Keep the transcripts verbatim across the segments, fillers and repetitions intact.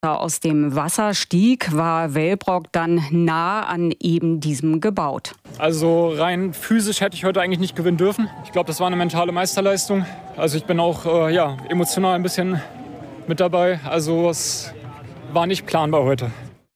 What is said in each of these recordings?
aus dem Wasser stieg, war Wellbrock dann nah an eben diesem gebaut. Also rein physisch hätte ich heute eigentlich nicht gewinnen dürfen. Ich glaube, das war eine mentale Meisterleistung. Also ich bin auch äh, ja, emotional ein bisschen mit dabei. Also es war nicht planbar heute.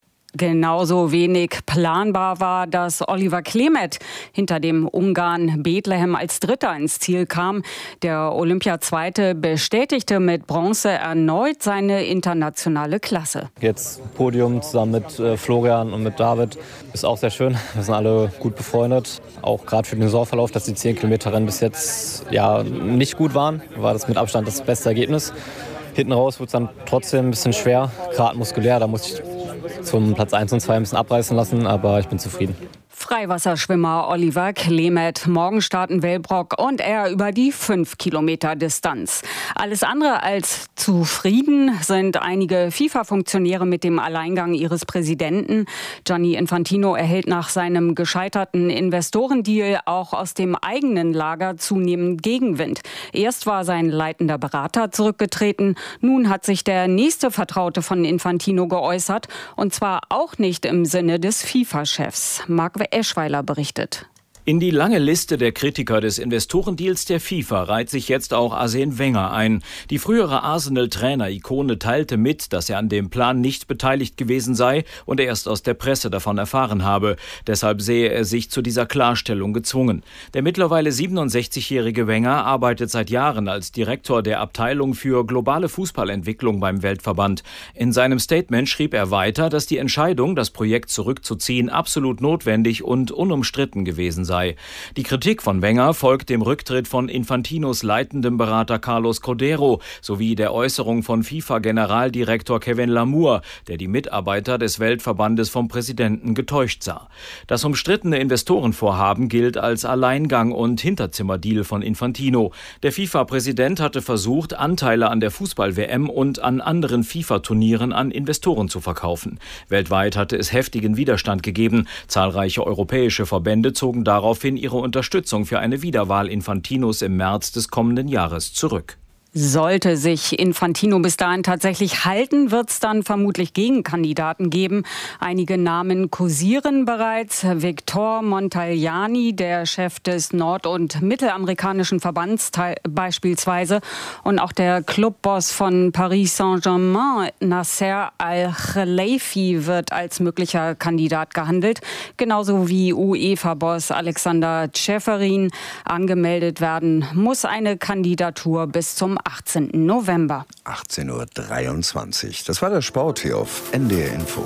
Genauso wenig planbar war, dass Oliver Klemet hinter dem Ungarn Bethlehem als Dritter ins Ziel kam. Der Olympiazweite bestätigte mit Bronze erneut seine internationale Klasse. Jetzt Podium zusammen mit äh, Florian und mit David ist auch sehr schön. Wir sind alle gut befreundet. Auch gerade für den Saisonverlauf, dass die zehn Kilometer Rennen bis jetzt ja, nicht gut waren, war das mit Abstand das beste Ergebnis. Hinten raus wurde es dann trotzdem ein bisschen schwer, gerade muskulär. Da musste ich zum Platz eins und zwei ein bisschen abreißen lassen, aber ich bin zufrieden. Freiwasserschwimmer Oliver Klemet. Morgen starten Wellbrock und er über die fünf Kilometer Distanz. Alles andere als zufrieden sind einige FIFA-Funktionäre mit dem Alleingang ihres Präsidenten. Gianni Infantino erhält nach seinem gescheiterten Investorendeal auch aus dem eigenen Lager zunehmend Gegenwind. Erst war sein leitender Berater zurückgetreten. Nun hat sich der nächste Vertraute von Infantino geäußert. Und zwar auch nicht im Sinne des FIFA-Chefs. Marc Eschweiler berichtet. In die lange Liste der Kritiker des Investorendeals der FIFA reiht sich jetzt auch Arsene Wenger ein. Die frühere Arsenal-Trainer-Ikone teilte mit, dass er an dem Plan nicht beteiligt gewesen sei und erst aus der Presse davon erfahren habe. Deshalb sehe er sich zu dieser Klarstellung gezwungen. Der mittlerweile siebenundsechzigjährige Wenger arbeitet seit Jahren als Direktor der Abteilung für globale Fußballentwicklung beim Weltverband. In seinem Statement schrieb er weiter, dass die Entscheidung, das Projekt zurückzuziehen, absolut notwendig und unumstritten gewesen sei. Die Kritik von Wenger folgt dem Rücktritt von Infantinos leitendem Berater Carlos Codero sowie der Äußerung von FIFA-Generaldirektor Kevin Lamour, der die Mitarbeiter des Weltverbandes vom Präsidenten getäuscht sah. Das umstrittene Investorenvorhaben gilt als Alleingang und Hinterzimmerdeal von Infantino. Der FIFA-Präsident hatte versucht, Anteile an der Fußball-W M und an anderen FIFA-Turnieren an Investoren zu verkaufen. Weltweit hatte es heftigen Widerstand gegeben. Zahlreiche europäische Verbände zogen darauf daraufhin ihre Unterstützung für eine Wiederwahl Infantinos im März des kommenden Jahres zurück. Sollte sich Infantino bis dahin tatsächlich halten, wird es dann vermutlich Gegenkandidaten geben. Einige Namen kursieren bereits. Victor Montagliani, der Chef des nord- und mittelamerikanischen Verbands beispielsweise. Und auch der Clubboss von Paris Saint-Germain, Nasser Al-Khelaifi, wird als möglicher Kandidat gehandelt. Genauso wie UEFA-Boss Alexander Ceferin. Angemeldet werden muss eine Kandidatur bis zum achtzehnten November. achtzehn Uhr dreiundzwanzig. Das war der Sport hier auf N D R Info.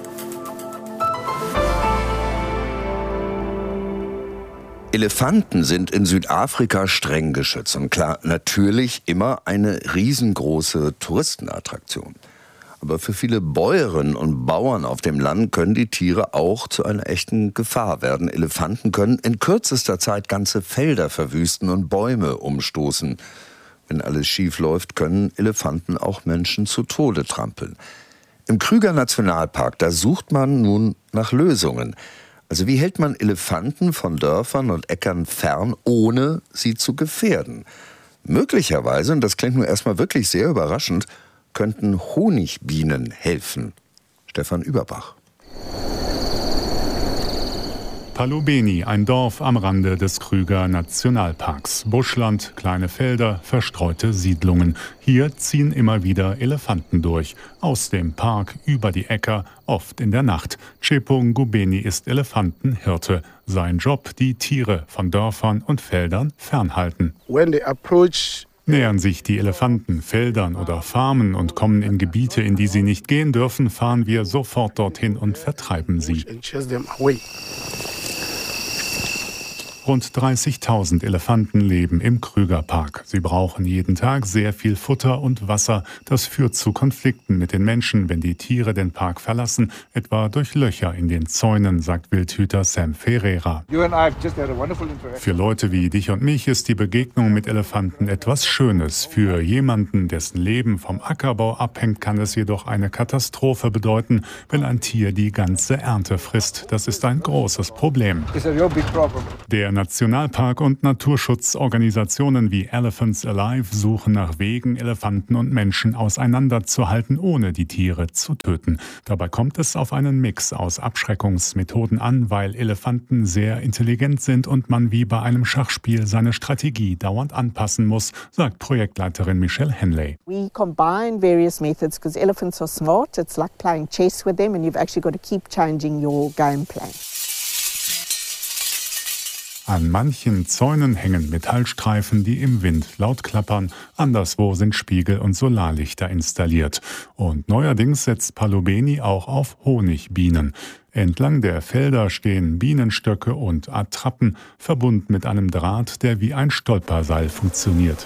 Elefanten sind in Südafrika streng geschützt. Und klar, natürlich immer eine riesengroße Touristenattraktion. Aber für viele Bäuerinnen und Bauern auf dem Land können die Tiere auch zu einer echten Gefahr werden. Elefanten können in kürzester Zeit ganze Felder verwüsten und Bäume umstoßen. Wenn alles schief läuft, können Elefanten auch Menschen zu Tode trampeln. Im Kruger Nationalpark, da sucht man nun nach Lösungen. Also wie hält man Elefanten von Dörfern und Äckern fern, ohne sie zu gefährden? Möglicherweise, und das klingt nur erstmal wirklich sehr überraschend, könnten Honigbienen helfen. Stefan Überbach. Palubeni, ein Dorf am Rande des Kruger Nationalparks. Buschland, kleine Felder, verstreute Siedlungen. Hier ziehen immer wieder Elefanten durch. Aus dem Park, über die Äcker, oft in der Nacht. Cepo Ngubeni ist Elefantenhirte. Sein Job, die Tiere von Dörfern und Feldern fernhalten. When they approach Nähern sich die Elefanten Feldern oder Farmen und kommen in Gebiete, in die sie nicht gehen dürfen, fahren wir sofort dorthin und vertreiben sie. Rund dreißigtausend Elefanten leben im Krugerpark. Sie brauchen jeden Tag sehr viel Futter und Wasser. Das führt zu Konflikten mit den Menschen, wenn die Tiere den Park verlassen, etwa durch Löcher in den Zäunen, sagt Wildhüter Sam Ferreira. Für Leute wie dich und mich ist die Begegnung mit Elefanten etwas Schönes. Für jemanden, dessen Leben vom Ackerbau abhängt, kann es jedoch eine Katastrophe bedeuten, wenn ein Tier die ganze Ernte frisst. Das ist ein großes Problem. Der Der Nationalpark und Naturschutzorganisationen wie Elephants Alive suchen nach Wegen, Elefanten und Menschen auseinanderzuhalten, ohne die Tiere zu töten. Dabei kommt es auf einen Mix aus Abschreckungsmethoden an, weil Elefanten sehr intelligent sind und man wie bei einem Schachspiel seine Strategie dauernd anpassen muss, sagt Projektleiterin Michelle Henley. We combine various methods because elephants are smart. It's like playing chess with them and you've actually got to keep changing your game plan. An manchen Zäunen hängen Metallstreifen, die im Wind laut klappern. Anderswo sind Spiegel und Solarlichter installiert. Und neuerdings setzt Palubeni auch auf Honigbienen. Entlang der Felder stehen Bienenstöcke und Attrappen, verbunden mit einem Draht, der wie ein Stolperseil funktioniert.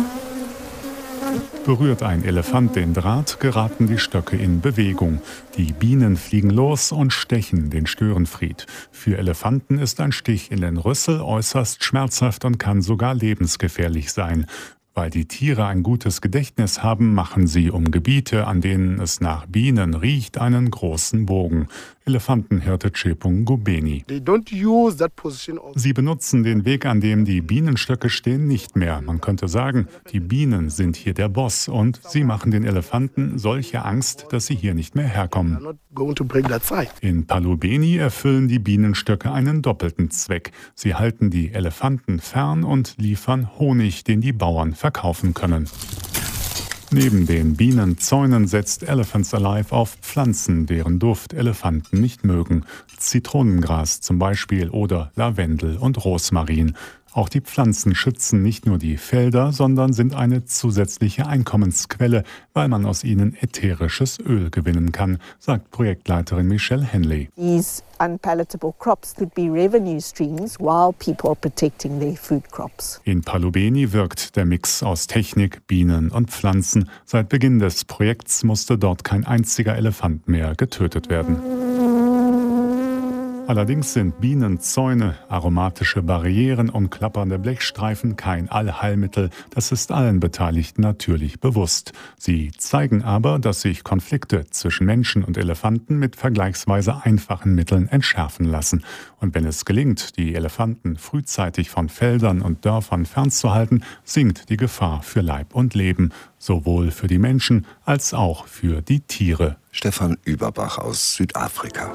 Berührt ein Elefant den Draht, geraten die Stöcke in Bewegung. Die Bienen fliegen los und stechen den Störenfried. Für Elefanten ist ein Stich in den Rüssel äußerst schmerzhaft und kann sogar lebensgefährlich sein. Weil die Tiere ein gutes Gedächtnis haben, machen sie um Gebiete, an denen es nach Bienen riecht, einen großen Bogen. Elefantenhirte Chepung Gubeni. Sie benutzen den Weg, an dem die Bienenstöcke stehen, nicht mehr. Man könnte sagen, die Bienen sind hier der Boss und sie machen den Elefanten solche Angst, dass sie hier nicht mehr herkommen. In Palubeni erfüllen die Bienenstöcke einen doppelten Zweck. Sie halten die Elefanten fern und liefern Honig, den die Bauern verkaufen können. Neben den Bienenzäunen setzt Elephants Alive auf Pflanzen, deren Duft Elefanten nicht mögen. Zitronengras zum Beispiel oder Lavendel und Rosmarin. Auch die Pflanzen schützen nicht nur die Felder, sondern sind eine zusätzliche Einkommensquelle, weil man aus ihnen ätherisches Öl gewinnen kann, sagt Projektleiterin Michelle Henley. These unpalatable crops could be revenue streams while people are protecting their food crops. In Palubeni wirkt der Mix aus Technik, Bienen und Pflanzen. Seit Beginn des Projekts musste dort kein einziger Elefant mehr getötet werden. Allerdings sind Bienenzäune, aromatische Barrieren und klappernde Blechstreifen kein Allheilmittel. Das ist allen Beteiligten natürlich bewusst. Sie zeigen aber, dass sich Konflikte zwischen Menschen und Elefanten mit vergleichsweise einfachen Mitteln entschärfen lassen. Und wenn es gelingt, die Elefanten frühzeitig von Feldern und Dörfern fernzuhalten, sinkt die Gefahr für Leib und Leben, sowohl für die Menschen als auch für die Tiere. Stefan Überbach aus Südafrika.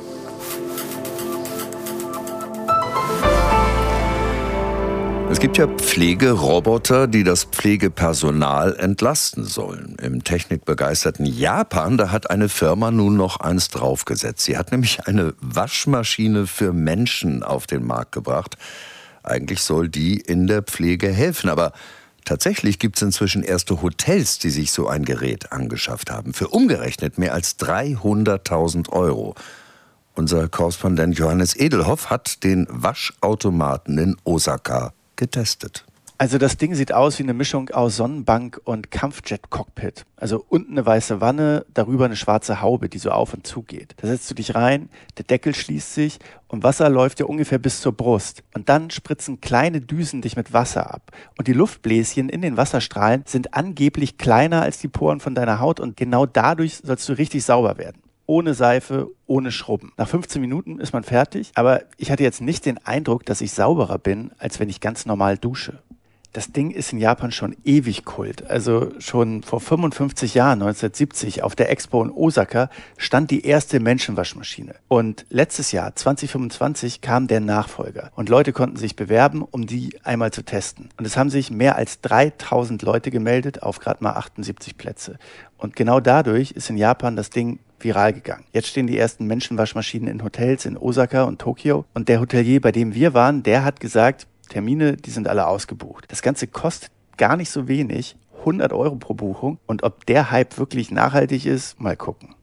Es gibt ja Pflegeroboter, die das Pflegepersonal entlasten sollen. Im technikbegeisterten Japan, da hat eine Firma nun noch eins draufgesetzt. Sie hat nämlich eine Waschmaschine für Menschen auf den Markt gebracht. Eigentlich soll die in der Pflege helfen, aber tatsächlich gibt es inzwischen erste Hotels, die sich so ein Gerät angeschafft haben. Für umgerechnet mehr als dreihunderttausend Euro. Unser Korrespondent Johannes Edelhoff hat den Waschautomaten in Osaka getestet. Also das Ding sieht aus wie eine Mischung aus Sonnenbank und Kampfjet-Cockpit. Also unten eine weiße Wanne, darüber eine schwarze Haube, die so auf und zu geht. Da setzt du dich rein, der Deckel schließt sich und Wasser läuft ja ungefähr bis zur Brust. Und dann spritzen kleine Düsen dich mit Wasser ab. Und die Luftbläschen in den Wasserstrahlen sind angeblich kleiner als die Poren von deiner Haut und genau dadurch sollst du richtig sauber werden. Ohne Seife, ohne Schrubben. Nach fünfzehn Minuten ist man fertig, aber ich hatte jetzt nicht den Eindruck, dass ich sauberer bin, als wenn ich ganz normal dusche. Das Ding ist in Japan schon ewig Kult. Also schon vor fünfundfünfzig Jahren, neunzehnhundertsiebzig, auf der Expo in Osaka stand die erste Menschenwaschmaschine. Und letztes Jahr, zwanzig fünfundzwanzig, kam der Nachfolger. Und Leute konnten sich bewerben, um die einmal zu testen. Und es haben sich mehr als dreitausend Leute gemeldet auf gerade mal achtundsiebzig Plätze. Und genau dadurch ist in Japan das Ding viral gegangen. Jetzt stehen die ersten Menschenwaschmaschinen in Hotels in Osaka und Tokio. Und der Hotelier, bei dem wir waren, der hat gesagt, Termine, die sind alle ausgebucht. Das Ganze kostet gar nicht so wenig, hundert Euro pro Buchung. Und ob der Hype wirklich nachhaltig ist, mal gucken.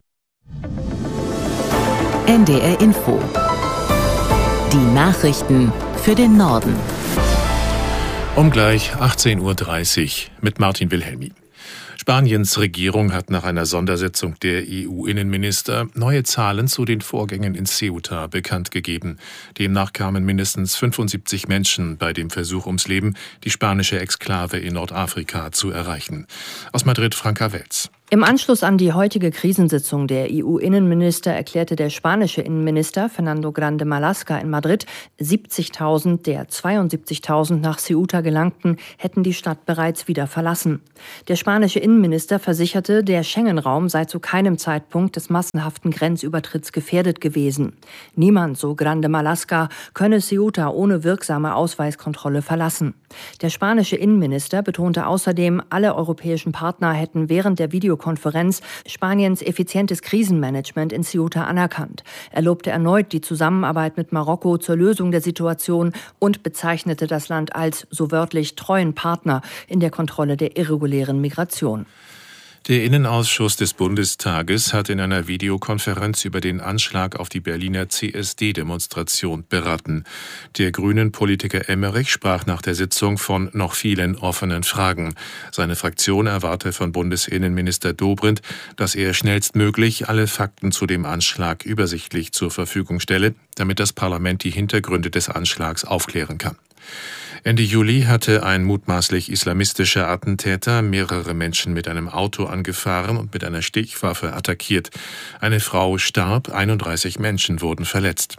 N D R Info. Die Nachrichten für den Norden. Um gleich achtzehn Uhr dreißig mit Martin Wilhelmi. Spaniens Regierung hat nach einer Sondersitzung der E U-Innenminister neue Zahlen zu den Vorgängen in Ceuta bekannt gegeben. Demnach kamen mindestens fünfundsiebzig Menschen bei dem Versuch ums Leben, die spanische Exklave in Nordafrika zu erreichen. Aus Madrid Franka Welz. Im Anschluss an die heutige Krisensitzung der E U-Innenminister erklärte der spanische Innenminister Fernando Grande Marlaska in Madrid, siebzigtausend der zweiundsiebzigtausend nach Ceuta gelangten hätten die Stadt bereits wieder verlassen. Der spanische Innenminister versicherte, der Schengen-Raum sei zu keinem Zeitpunkt des massenhaften Grenzübertritts gefährdet gewesen. Niemand, so Grande Marlaska, könne Ceuta ohne wirksame Ausweiskontrolle verlassen. Der spanische Innenminister betonte außerdem, alle europäischen Partner hätten während der Videokonferenz Spaniens effizientes Krisenmanagement in Ceuta anerkannt. Er lobte erneut die Zusammenarbeit mit Marokko zur Lösung der Situation und bezeichnete das Land als, so wörtlich, treuen Partner in der Kontrolle der irregulären Migration. Der Innenausschuss des Bundestages hat in einer Videokonferenz über den Anschlag auf die Berliner C S D-Demonstration beraten. Der Grünen-Politiker Emmerich sprach nach der Sitzung von noch vielen offenen Fragen. Seine Fraktion erwarte von Bundesinnenminister Dobrindt, dass er schnellstmöglich alle Fakten zu dem Anschlag übersichtlich zur Verfügung stelle, damit das Parlament die Hintergründe des Anschlags aufklären kann. Ende Juli hatte ein mutmaßlich islamistischer Attentäter mehrere Menschen mit einem Auto angefahren und mit einer Stichwaffe attackiert. Eine Frau starb, einunddreißig Menschen wurden verletzt.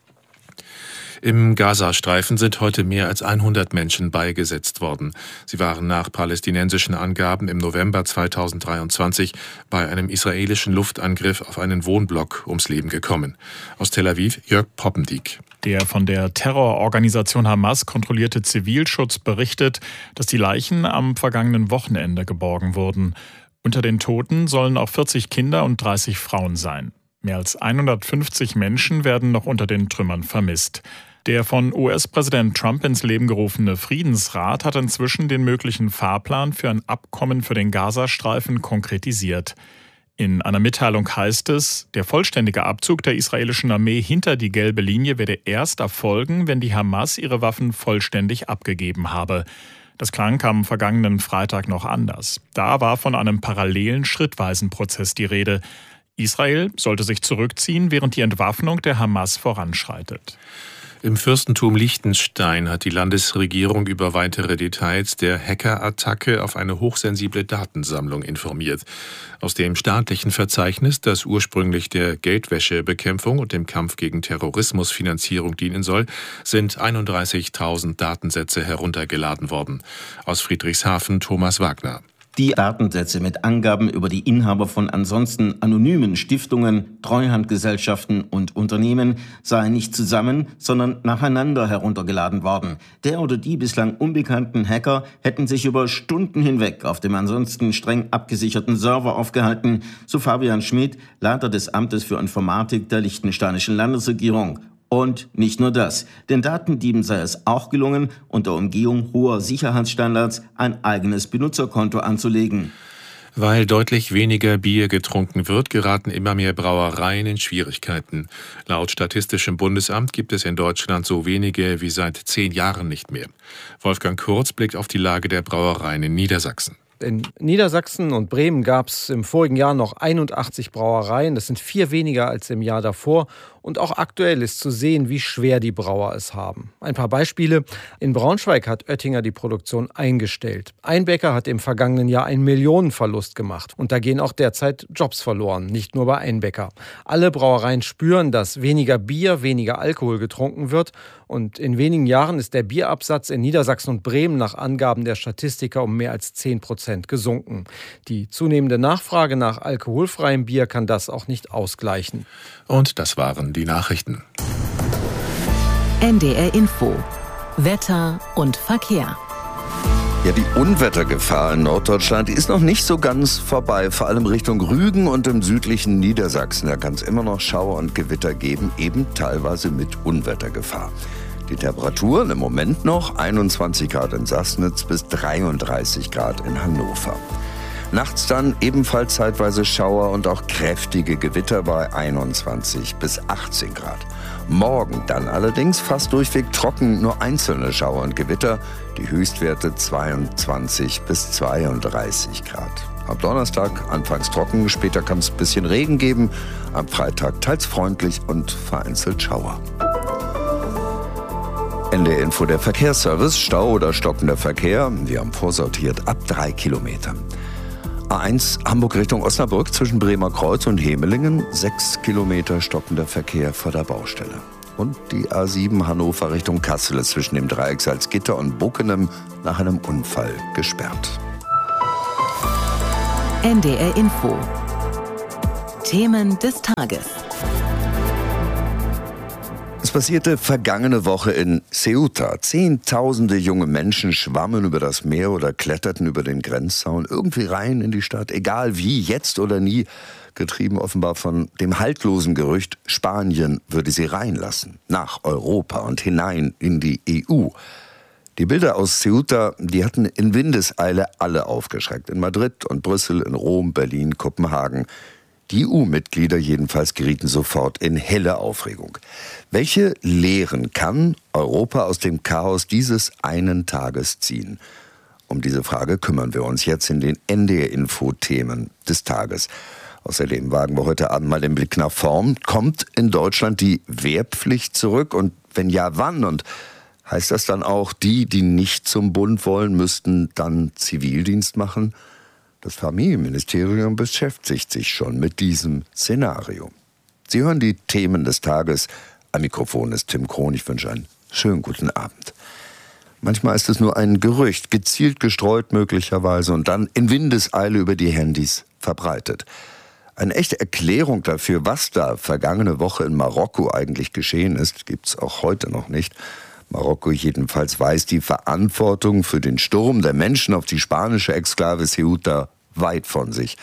Im Gazastreifen sind heute mehr als hundert Menschen beigesetzt worden. Sie waren nach palästinensischen Angaben im November zweitausenddreiundzwanzig bei einem israelischen Luftangriff auf einen Wohnblock ums Leben gekommen. Aus Tel Aviv Jörg Poppendiek. Der von der Terrororganisation Hamas kontrollierte Zivilschutz berichtet, dass die Leichen am vergangenen Wochenende geborgen wurden. Unter den Toten sollen auch vierzig Kinder und dreißig Frauen sein. Mehr als hundertfünfzig Menschen werden noch unter den Trümmern vermisst. Der von U S-Präsident Trump ins Leben gerufene Friedensrat hat inzwischen den möglichen Fahrplan für ein Abkommen für den Gazastreifen konkretisiert. In einer Mitteilung heißt es, der vollständige Abzug der israelischen Armee hinter die gelbe Linie werde erst erfolgen, wenn die Hamas ihre Waffen vollständig abgegeben habe. Das klang am vergangenen Freitag noch anders. Da war von einem parallelen, schrittweisen Prozess die Rede. Israel sollte sich zurückziehen, während die Entwaffnung der Hamas voranschreitet. Im Fürstentum Liechtenstein hat die Landesregierung über weitere Details der Hackerattacke auf eine hochsensible Datensammlung informiert. Aus dem staatlichen Verzeichnis, das ursprünglich der Geldwäschebekämpfung und dem Kampf gegen Terrorismusfinanzierung dienen soll, sind einunddreißigtausend Datensätze heruntergeladen worden. Aus Friedrichshafen Thomas Wagner. Die Datensätze mit Angaben über die Inhaber von ansonsten anonymen Stiftungen, Treuhandgesellschaften und Unternehmen seien nicht zusammen, sondern nacheinander heruntergeladen worden. Der oder die bislang unbekannten Hacker hätten sich über Stunden hinweg auf dem ansonsten streng abgesicherten Server aufgehalten, so Fabian Schmidt, Leiter des Amtes für Informatik der liechtensteinischen Landesregierung. Und nicht nur das, den Datendieben sei es auch gelungen, unter Umgehung hoher Sicherheitsstandards ein eigenes Benutzerkonto anzulegen. Weil deutlich weniger Bier getrunken wird, geraten immer mehr Brauereien in Schwierigkeiten. Laut Statistischem Bundesamt gibt es in Deutschland so wenige wie seit zehn Jahren nicht mehr. Wolfgang Kurz blickt auf die Lage der Brauereien in Niedersachsen. In Niedersachsen und Bremen gab es im vorigen Jahr noch einundachtzig Brauereien. Das sind vier weniger als im Jahr davor. Und auch aktuell ist zu sehen, wie schwer die Brauer es haben. Ein paar Beispiele. In Braunschweig hat Oettinger die Produktion eingestellt. Einbecker hat im vergangenen Jahr einen Millionenverlust gemacht. Und da gehen auch derzeit Jobs verloren, nicht nur bei Einbecker. Alle Brauereien spüren, dass weniger Bier, weniger Alkohol getrunken wird. Und in wenigen Jahren ist der Bierabsatz in Niedersachsen und Bremen nach Angaben der Statistiker um mehr als zehn Prozent gesunken. Die zunehmende Nachfrage nach alkoholfreiem Bier kann das auch nicht ausgleichen. Und das waren die Nachrichten. N D R Info. Wetter und Verkehr. Ja, die Unwettergefahr in Norddeutschland ist noch nicht so ganz vorbei, vor allem Richtung Rügen und im südlichen Niedersachsen. Da kann es immer noch Schauer und Gewitter geben, eben teilweise mit Unwettergefahr. Die Temperaturen im Moment noch einundzwanzig Grad in Sassnitz bis dreiunddreißig Grad in Hannover. Nachts dann ebenfalls zeitweise Schauer und auch kräftige Gewitter bei einundzwanzig bis achtzehn Grad. Morgen dann allerdings fast durchweg trocken, nur einzelne Schauer und Gewitter. Die Höchstwerte zweiundzwanzig bis zweiunddreißig Grad. Am Donnerstag anfangs trocken, später kann es ein bisschen Regen geben. Am Freitag teils freundlich und vereinzelt Schauer. N D R Info, der Verkehrsservice, Stau oder stockender Verkehr. Wir haben vorsortiert ab drei Kilometern. A eins Hamburg Richtung Osnabrück zwischen Bremer Kreuz und Hemelingen. Sechs Kilometer stockender Verkehr vor der Baustelle. Und die A sieben Hannover Richtung Kassel ist zwischen dem Dreieck Salzgitter und Buckenem nach einem Unfall gesperrt. N D R Info. Themen des Tages. Es passierte vergangene Woche in Ceuta. Zehntausende junge Menschen schwammen über das Meer oder kletterten über den Grenzzaun irgendwie rein in die Stadt. Egal wie, jetzt oder nie, getrieben offenbar von dem haltlosen Gerücht, Spanien würde sie reinlassen. Nach Europa und hinein in die E U. Die Bilder aus Ceuta, die hatten in Windeseile alle aufgeschreckt. In Madrid und Brüssel, in Rom, Berlin, Kopenhagen. Die E U-Mitglieder jedenfalls gerieten sofort in helle Aufregung. Welche Lehren kann Europa aus dem Chaos dieses einen Tages ziehen? Um diese Frage kümmern wir uns jetzt in den N D R-Info-Themen des Tages. Außerdem wagen wir heute Abend mal den Blick nach vorn. Kommt in Deutschland die Wehrpflicht zurück? Und wenn ja, wann? Und heißt das dann auch, die, die nicht zum Bund wollen, müssten dann Zivildienst machen? Das Familienministerium beschäftigt sich schon mit diesem Szenario. Sie hören die Themen des Tages. Am Mikrofon ist Tim Krohn. Ich wünsche einen schönen guten Abend. Manchmal ist es nur ein Gerücht, gezielt gestreut möglicherweise und dann in Windeseile über die Handys verbreitet. Eine echte Erklärung dafür, was da vergangene Woche in Marokko eigentlich geschehen ist, gibt es auch heute noch nicht. Marokko jedenfalls weist die Verantwortung für den Sturm der Menschen auf die spanische Exklave Ceuta weit von sich.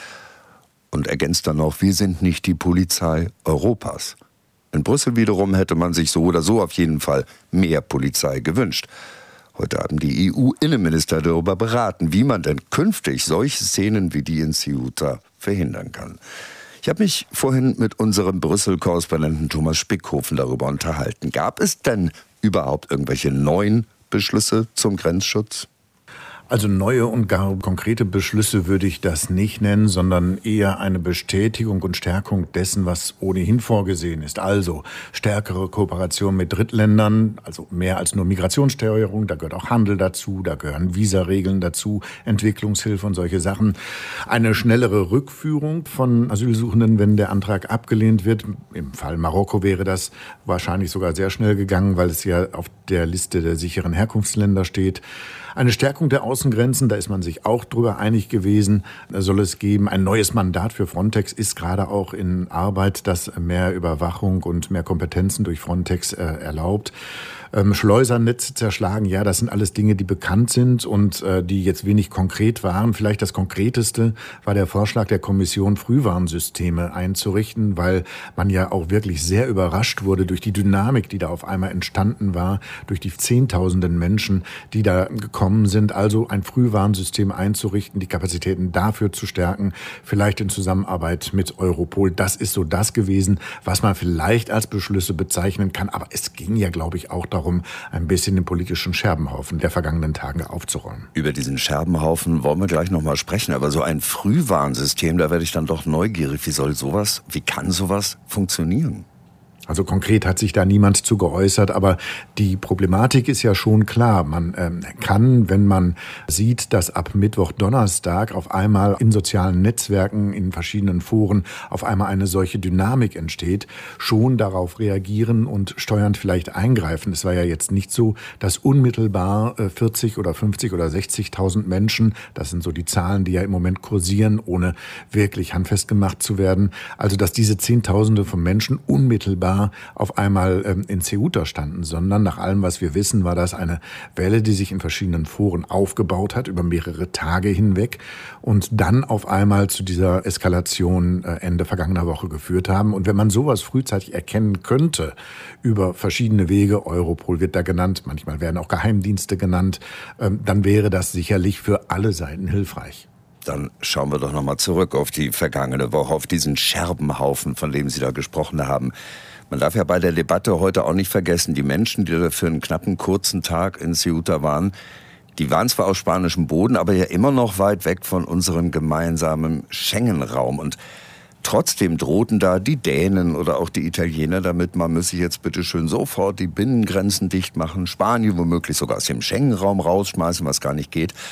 Und ergänzt dann noch, wir sind nicht die Polizei Europas. In Brüssel wiederum hätte man sich so oder so auf jeden Fall mehr Polizei gewünscht. Heute haben die E U-Innenminister darüber beraten, wie man denn künftig solche Szenen wie die in Ceuta verhindern kann. Ich habe mich vorhin mit unserem Brüssel-Korrespondenten Thomas Spickhofen darüber unterhalten. Gab es denn überhaupt irgendwelche neuen Beschlüsse zum Grenzschutz? Also neue und gar konkrete Beschlüsse würde ich das nicht nennen, sondern eher eine Bestätigung und Stärkung dessen, was ohnehin vorgesehen ist. Also stärkere Kooperation mit Drittländern, also mehr als nur Migrationssteuerung, da gehört auch Handel dazu, da gehören Visaregeln dazu, Entwicklungshilfe und solche Sachen. Eine schnellere Rückführung von Asylsuchenden, wenn der Antrag abgelehnt wird. Im Fall Marokko wäre das wahrscheinlich sogar sehr schnell gegangen, weil es ja auf der Liste der sicheren Herkunftsländer steht. Eine Stärkung der Außengrenzen, da ist man sich auch drüber einig gewesen, soll es geben. Ein neues Mandat für Frontex ist gerade auch in Arbeit, das mehr Überwachung und mehr Kompetenzen durch Frontex äh, erlaubt. Ähm, Schleusernetze zerschlagen, ja, das sind alles Dinge, die bekannt sind und äh, die jetzt wenig konkret waren. Vielleicht das Konkreteste war der Vorschlag der Kommission, Frühwarnsysteme einzurichten, weil man ja auch wirklich sehr überrascht wurde durch die Dynamik, die da auf einmal entstanden war, durch die Zehntausenden Menschen, die da gekommen sind. Also ein Frühwarnsystem einzurichten, die Kapazitäten dafür zu stärken, vielleicht in Zusammenarbeit mit Europol. Das ist so das gewesen, was man vielleicht als Beschlüsse bezeichnen kann. Aber es ging ja, glaube ich, auch darum, ein bisschen den politischen Scherbenhaufen der vergangenen Tage aufzuräumen. Über diesen Scherbenhaufen wollen wir gleich noch mal sprechen. Aber so ein Frühwarnsystem, da werde ich dann doch neugierig. Wie soll sowas, wie kann sowas funktionieren? Also konkret hat sich da niemand zu geäußert, aber die Problematik ist ja schon klar. Man ähm, kann, wenn man sieht, dass ab Mittwoch, Donnerstag auf einmal in sozialen Netzwerken, in verschiedenen Foren auf einmal eine solche Dynamik entsteht, schon darauf reagieren und steuernd vielleicht eingreifen. Es war ja jetzt nicht so, dass unmittelbar äh, vierzig oder fünfzig oder sechzigtausend Menschen, das sind so die Zahlen, die ja im Moment kursieren, ohne wirklich handfest gemacht zu werden, also dass diese Zehntausende von Menschen unmittelbar auf einmal ähm, in Ceuta standen, sondern nach allem, was wir wissen, war das eine Welle, die sich in verschiedenen Foren aufgebaut hat, über mehrere Tage hinweg und dann auf einmal zu dieser Eskalation äh, Ende vergangener Woche geführt haben. Und wenn man sowas frühzeitig erkennen könnte, über verschiedene Wege, Europol wird da genannt, manchmal werden auch Geheimdienste genannt, ähm, dann wäre das sicherlich für alle Seiten hilfreich. Dann schauen wir doch nochmal zurück auf die vergangene Woche, auf diesen Scherbenhaufen, von dem Sie da gesprochen haben. Man darf ja bei der Debatte heute auch nicht vergessen, die Menschen, die da für einen knappen, kurzen Tag in Ceuta waren, die waren zwar auf spanischem Boden, aber ja immer noch weit weg von unserem gemeinsamen Schengen-Raum. Und trotzdem drohten da die Dänen oder auch die Italiener damit, man müsse jetzt bitte schön sofort die Binnengrenzen dicht machen, Spanien womöglich sogar aus dem Schengen-Raum rausschmeißen, was gar nicht geht.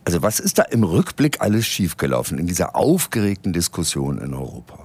Also was ist da im Rückblick alles schiefgelaufen in dieser aufgeregten Diskussion in Europa?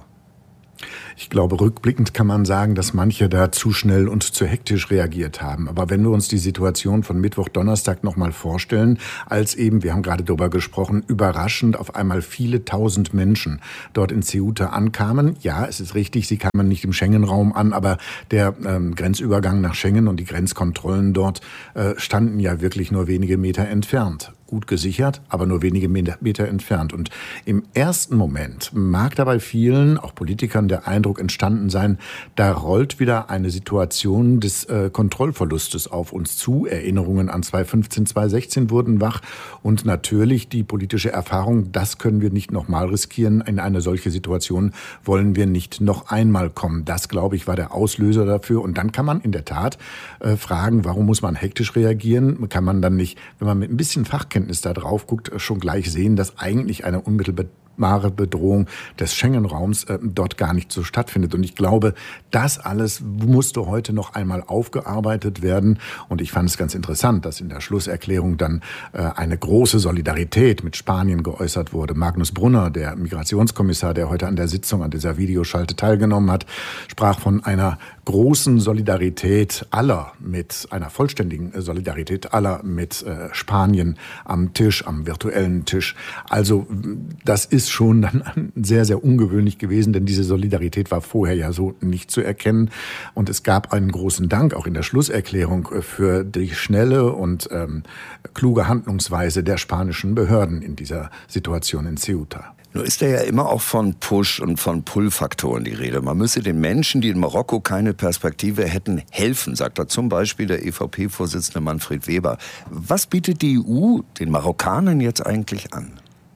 Ich glaube, rückblickend kann man sagen, dass manche da zu schnell und zu hektisch reagiert haben. Aber wenn wir uns die Situation von Mittwoch, Donnerstag noch mal vorstellen, als eben, wir haben gerade darüber gesprochen, überraschend auf einmal viele tausend Menschen dort in Ceuta ankamen. Ja, es ist richtig, sie kamen nicht im Schengen-Raum an, aber der ähm, Grenzübergang nach Schengen und die Grenzkontrollen dort äh, standen ja wirklich nur wenige Meter entfernt. Gut gesichert, aber nur wenige Meter entfernt. Und im ersten Moment mag da bei vielen, auch Politikern, der Eindruck entstanden sein, da rollt wieder eine Situation des äh, Kontrollverlustes auf uns zu. Erinnerungen an zwanzig fünfzehn, zwanzig sechzehn wurden wach. Und natürlich die politische Erfahrung, das können wir nicht nochmal riskieren. In eine solche Situation wollen wir nicht noch einmal kommen. Das, glaube ich, war der Auslöser dafür. Und dann kann man in der Tat äh, fragen, warum muss man hektisch reagieren? Kann man dann nicht, wenn man mit ein bisschen Fachkenntnis da drauf guckt, schon gleich sehen, dass eigentlich eine unmittelbare Bedrohung des Schengen-Raums äh, dort gar nicht so stattfindet. Und ich glaube, das alles musste heute noch einmal aufgearbeitet werden. Und ich fand es ganz interessant, dass in der Schlusserklärung dann äh, eine große Solidarität mit Spanien geäußert wurde. Magnus Brunner, der Migrationskommissar, der heute an der Sitzung, an dieser Videoschalte teilgenommen hat, sprach von einer großen Solidarität aller mit, einer vollständigen Solidarität aller mit äh, Spanien am Tisch, am virtuellen Tisch. Also das ist schon dann sehr, sehr ungewöhnlich gewesen, denn diese Solidarität war vorher ja so nicht zu erkennen. Und es gab einen großen Dank auch in der Schlusserklärung für die schnelle und ähm, kluge Handlungsweise der spanischen Behörden in dieser Situation in Ceuta. Nur ist da ja immer auch von Push- und von Pull-Faktoren die Rede. Man müsse den Menschen, die in Marokko keine Perspektive hätten, helfen, sagt da zum Beispiel der E V P-Vorsitzende Manfred Weber. Was bietet die E U den Marokkanern jetzt eigentlich an?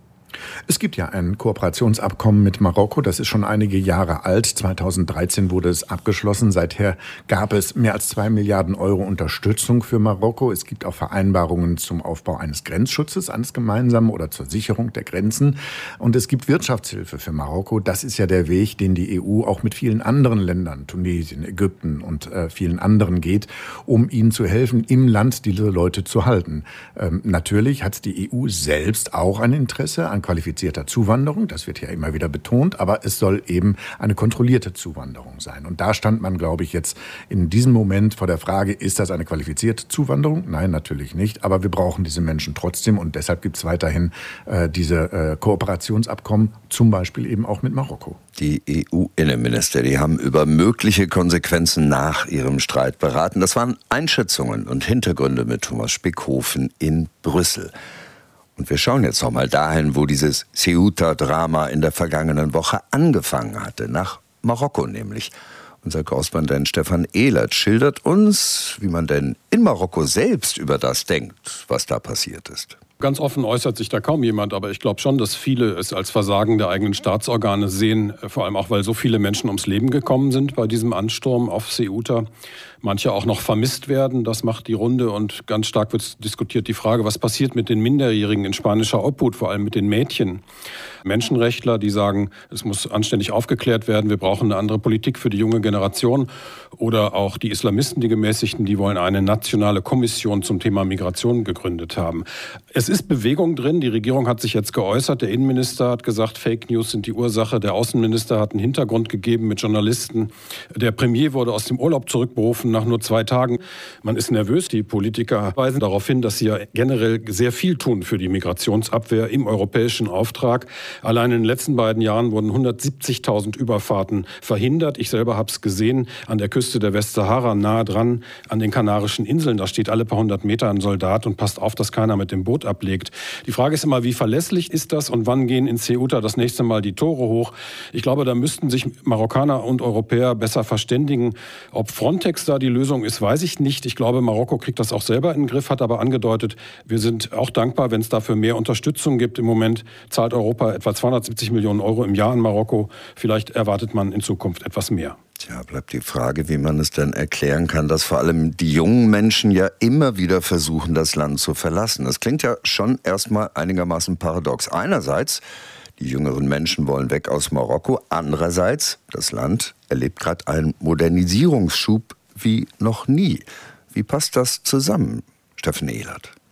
Es gibt ja ein Kooperationsabkommen mit Marokko, das ist schon einige Jahre alt. zweitausenddreizehn wurde es abgeschlossen. Seither gab es mehr als zwei Milliarden Euro Unterstützung für Marokko. Es gibt auch Vereinbarungen zum Aufbau eines Grenzschutzes, eines gemeinsamen oder zur Sicherung der Grenzen. Und es gibt Wirtschaftshilfe für Marokko. Das ist ja der Weg, den die E U auch mit vielen anderen Ländern, Tunesien, Ägypten und äh, vielen anderen geht, um ihnen zu helfen, im Land diese Leute zu halten. Ähm, natürlich hat die E U selbst auch ein Interesse an qualifizierter Zuwanderung, das wird ja immer wieder betont, aber es soll eben eine kontrollierte Zuwanderung sein. Und da stand man, glaube ich, jetzt in diesem Moment vor der Frage, ist das eine qualifizierte Zuwanderung? Nein, natürlich nicht, aber wir brauchen diese Menschen trotzdem und deshalb gibt es weiterhin äh, diese äh, Kooperationsabkommen, zum Beispiel eben auch mit Marokko. Die E U-Innenminister, die haben über mögliche Konsequenzen nach ihrem Streit beraten. Das waren Einschätzungen und Hintergründe mit Thomas Spickhofen in Brüssel. Und wir schauen jetzt noch mal dahin, wo dieses Ceuta-Drama in der vergangenen Woche angefangen hatte, nach Marokko nämlich. Unser Korrespondent Stefan Ehlert schildert uns, wie man denn in Marokko selbst über das denkt, was da passiert ist. Ganz offen äußert sich da kaum jemand, aber ich glaube schon, dass viele es als Versagen der eigenen Staatsorgane sehen, vor allem auch, weil so viele Menschen ums Leben gekommen sind bei diesem Ansturm auf Ceuta. Manche auch noch vermisst werden, das macht die Runde und ganz stark wird diskutiert die Frage, was passiert mit den Minderjährigen in spanischer Obhut, vor allem mit den Mädchen. Menschenrechtler, die sagen, es muss anständig aufgeklärt werden, wir brauchen eine andere Politik für die junge Generation. Oder auch die Islamisten, die Gemäßigten, die wollen eine nationale Kommission zum Thema Migration gegründet haben. Es ist Bewegung drin, die Regierung hat sich jetzt geäußert, der Innenminister hat gesagt, Fake News sind die Ursache, der Außenminister hat einen Hintergrund gegeben mit Journalisten, der Premier wurde aus dem Urlaub zurückberufen nach nur zwei Tagen. Man ist nervös, die Politiker weisen darauf hin, dass sie ja generell sehr viel tun für die Migrationsabwehr im europäischen Auftrag. Allein in den letzten beiden Jahren wurden hundertsiebzigtausend Überfahrten verhindert. Ich selber habe es gesehen an der Küste der Westsahara, nahe dran an den Kanarischen Inseln. Da steht alle paar hundert Meter ein Soldat und passt auf, dass keiner mit dem Boot ablegt. Die Frage ist immer, wie verlässlich ist das und wann gehen in Ceuta das nächste Mal die Tore hoch? Ich glaube, da müssten sich Marokkaner und Europäer besser verständigen. Ob Frontex da die Lösung ist, weiß ich nicht. Ich glaube, Marokko kriegt das auch selber in den Griff, hat aber angedeutet, wir sind auch dankbar, wenn es dafür mehr Unterstützung gibt. Im Moment zahlt Europa etwa zweihundertsiebzig Millionen Euro im Jahr an Marokko. Vielleicht erwartet man in Zukunft etwas mehr. Tja, bleibt die Frage, wie man es denn erklären kann, dass vor allem die jungen Menschen ja immer wieder versuchen, das Land zu verlassen. Das klingt ja schon erstmal einigermaßen paradox. Einerseits, die jüngeren Menschen wollen weg aus Marokko. Andererseits, das Land erlebt gerade einen Modernisierungsschub wie noch nie. Wie passt das zusammen, Steffen Ehlert?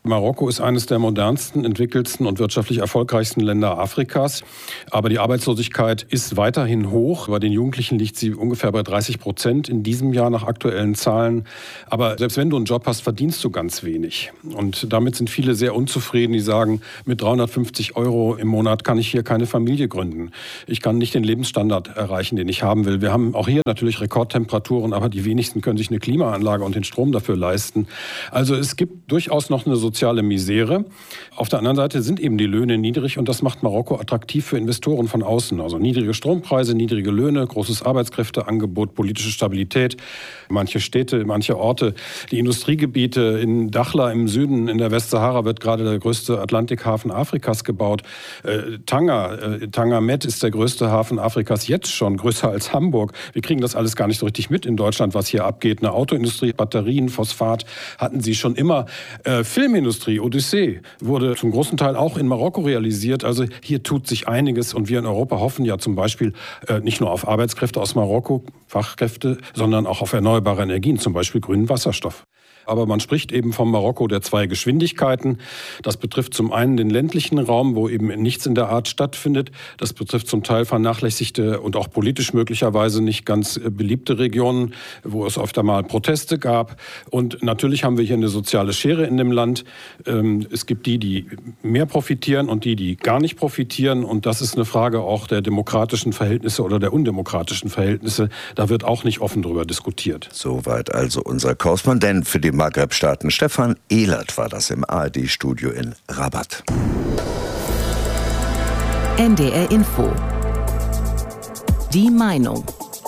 Marokko ist eines der modernsten, entwickelsten und wirtschaftlich erfolgreichsten Länder Afrikas. Aber die Arbeitslosigkeit ist weiterhin hoch. Bei den Jugendlichen liegt sie ungefähr bei dreißig Prozent in diesem Jahr nach aktuellen Zahlen. Aber selbst wenn du einen Job hast, verdienst du ganz wenig. Und damit sind viele sehr unzufrieden. Die sagen, mit dreihundertfünfzig Euro im Monat kann ich hier keine Familie gründen. Ich kann nicht den Lebensstandard erreichen, den ich haben will. Wir haben auch hier natürlich Rekordtemperaturen, aber die wenigsten können sich eine Klimaanlage und den Strom dafür leisten. Also es gibt durchaus noch eine soziale Misere. Auf der anderen Seite sind eben die Löhne niedrig und das macht Marokko attraktiv für Investoren von außen. Also niedrige Strompreise, niedrige Löhne, großes Arbeitskräfteangebot, politische Stabilität. Manche Städte, manche Orte, die Industriegebiete in Dakhla im Süden, in der Westsahara wird gerade der größte Atlantikhafen Afrikas gebaut. Äh, Tanger, äh, Tanger Med ist der größte Hafen Afrikas jetzt schon, größer als Hamburg. Wir kriegen das alles gar nicht so richtig mit in Deutschland, was hier abgeht. Eine Autoindustrie, Batterien, Phosphat hatten sie schon immer. Äh, Filmindustrie, Odyssee, wurde zum großen Teil auch in Marokko realisiert. Also hier tut sich einiges und wir in Europa hoffen ja zum Beispiel äh, nicht nur auf Arbeitskräfte aus Marokko, Fachkräfte, sondern auch auf erneuerbare Energien, zum Beispiel grünen Wasserstoff. Aber man spricht eben vom Marokko der zwei Geschwindigkeiten. Das betrifft zum einen den ländlichen Raum, wo eben nichts in der Art stattfindet. Das betrifft zum Teil vernachlässigte und auch politisch möglicherweise nicht ganz beliebte Regionen, wo es öfter mal Proteste gab. Und natürlich haben wir hier eine soziale Schere in dem Land. Es gibt die, die mehr profitieren und die, die gar nicht profitieren. Und das ist eine Frage auch der demokratischen Verhältnisse oder der undemokratischen Verhältnisse. Da wird auch nicht offen drüber diskutiert. Soweit also unser Korrespondent für die Maghreb-Staaten. Stefan Ehlert war das im A R D-Studio in Rabat. N D R Info. Die Meinung.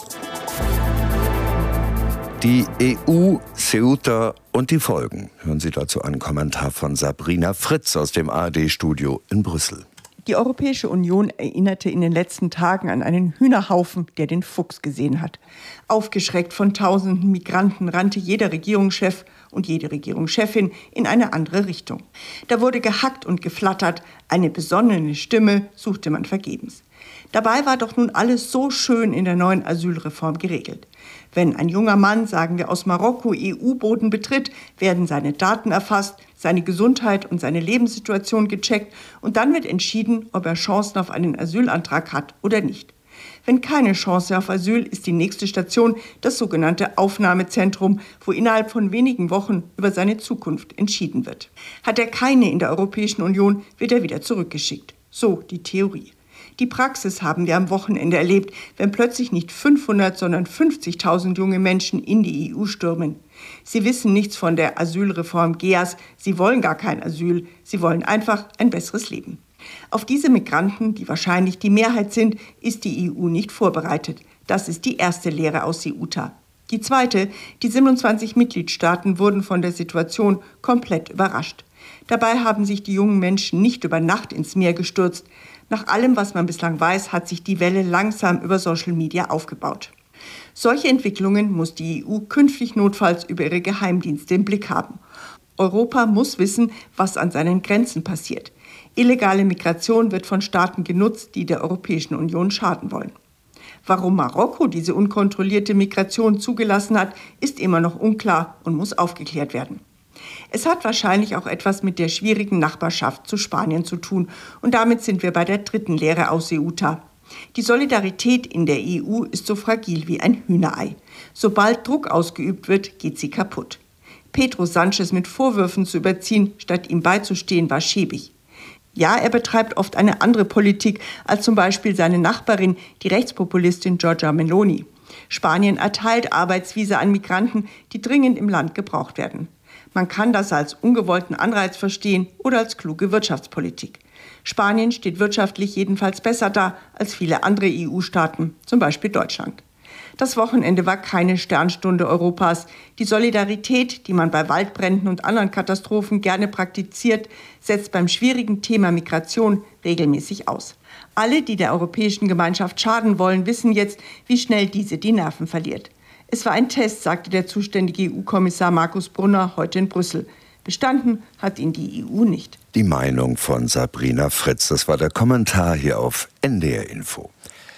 Die E U, Ceuta und die Folgen. Hören Sie dazu einen Kommentar von Sabrina Fritz aus dem A R D-Studio in Brüssel. Die Europäische Union erinnerte in den letzten Tagen an einen Hühnerhaufen, der den Fuchs gesehen hat. Aufgeschreckt von tausenden Migranten rannte jeder Regierungschef und jede Regierungschefin in eine andere Richtung. Da wurde gehackt und geflattert, eine besonnene Stimme suchte man vergebens. Dabei war doch nun alles so schön in der neuen Asylreform geregelt. Wenn ein junger Mann, sagen wir aus Marokko, E U-Boden betritt, werden seine Daten erfasst, seine Gesundheit und seine Lebenssituation gecheckt und dann wird entschieden, ob er Chancen auf einen Asylantrag hat oder nicht. Wenn keine Chance auf Asyl ist die nächste Station das sogenannte Aufnahmezentrum, wo innerhalb von wenigen Wochen über seine Zukunft entschieden wird. Hat er keine in der Europäischen Union, wird er wieder zurückgeschickt. So die Theorie. Die Praxis haben wir am Wochenende erlebt, wenn plötzlich nicht fünfhundert, sondern fünfzigtausend junge Menschen in die E U stürmen. Sie wissen nichts von der Asylreform G E A S, sie wollen gar kein Asyl, sie wollen einfach ein besseres Leben. Auf diese Migranten, die wahrscheinlich die Mehrheit sind, ist die E U nicht vorbereitet. Das ist die erste Lehre aus Ceuta. Die zweite, die siebenundzwanzig Mitgliedstaaten wurden von der Situation komplett überrascht. Dabei haben sich die jungen Menschen nicht über Nacht ins Meer gestürzt. Nach allem, was man bislang weiß, hat sich die Welle langsam über Social Media aufgebaut. Solche Entwicklungen muss die E U künftig notfalls über ihre Geheimdienste im Blick haben. Europa muss wissen, was an seinen Grenzen passiert. Illegale Migration wird von Staaten genutzt, die der Europäischen Union schaden wollen. Warum Marokko diese unkontrollierte Migration zugelassen hat, ist immer noch unklar und muss aufgeklärt werden. Es hat wahrscheinlich auch etwas mit der schwierigen Nachbarschaft zu Spanien zu tun. Und damit sind wir bei der dritten Lehre aus Ceuta. Die Solidarität in der E U ist so fragil wie ein Hühnerei. Sobald Druck ausgeübt wird, geht sie kaputt. Pedro Sanchez mit Vorwürfen zu überziehen, statt ihm beizustehen, war schäbig. Ja, er betreibt oft eine andere Politik als zum Beispiel seine Nachbarin, die Rechtspopulistin Giorgia Meloni. Spanien erteilt Arbeitsvisa an Migranten, die dringend im Land gebraucht werden. Man kann das als ungewollten Anreiz verstehen oder als kluge Wirtschaftspolitik. Spanien steht wirtschaftlich jedenfalls besser da als viele andere E U-Staaten, zum Beispiel Deutschland. Das Wochenende war keine Sternstunde Europas. Die Solidarität, die man bei Waldbränden und anderen Katastrophen gerne praktiziert, setzt beim schwierigen Thema Migration regelmäßig aus. Alle, die der Europäischen Gemeinschaft schaden wollen, wissen jetzt, wie schnell diese die Nerven verliert. Es war ein Test, sagte der zuständige E U-Kommissar Markus Brunner heute in Brüssel. Bestanden hat ihn die E U nicht. Die Meinung von Sabrina Fritz, das war der Kommentar hier auf N D R Info.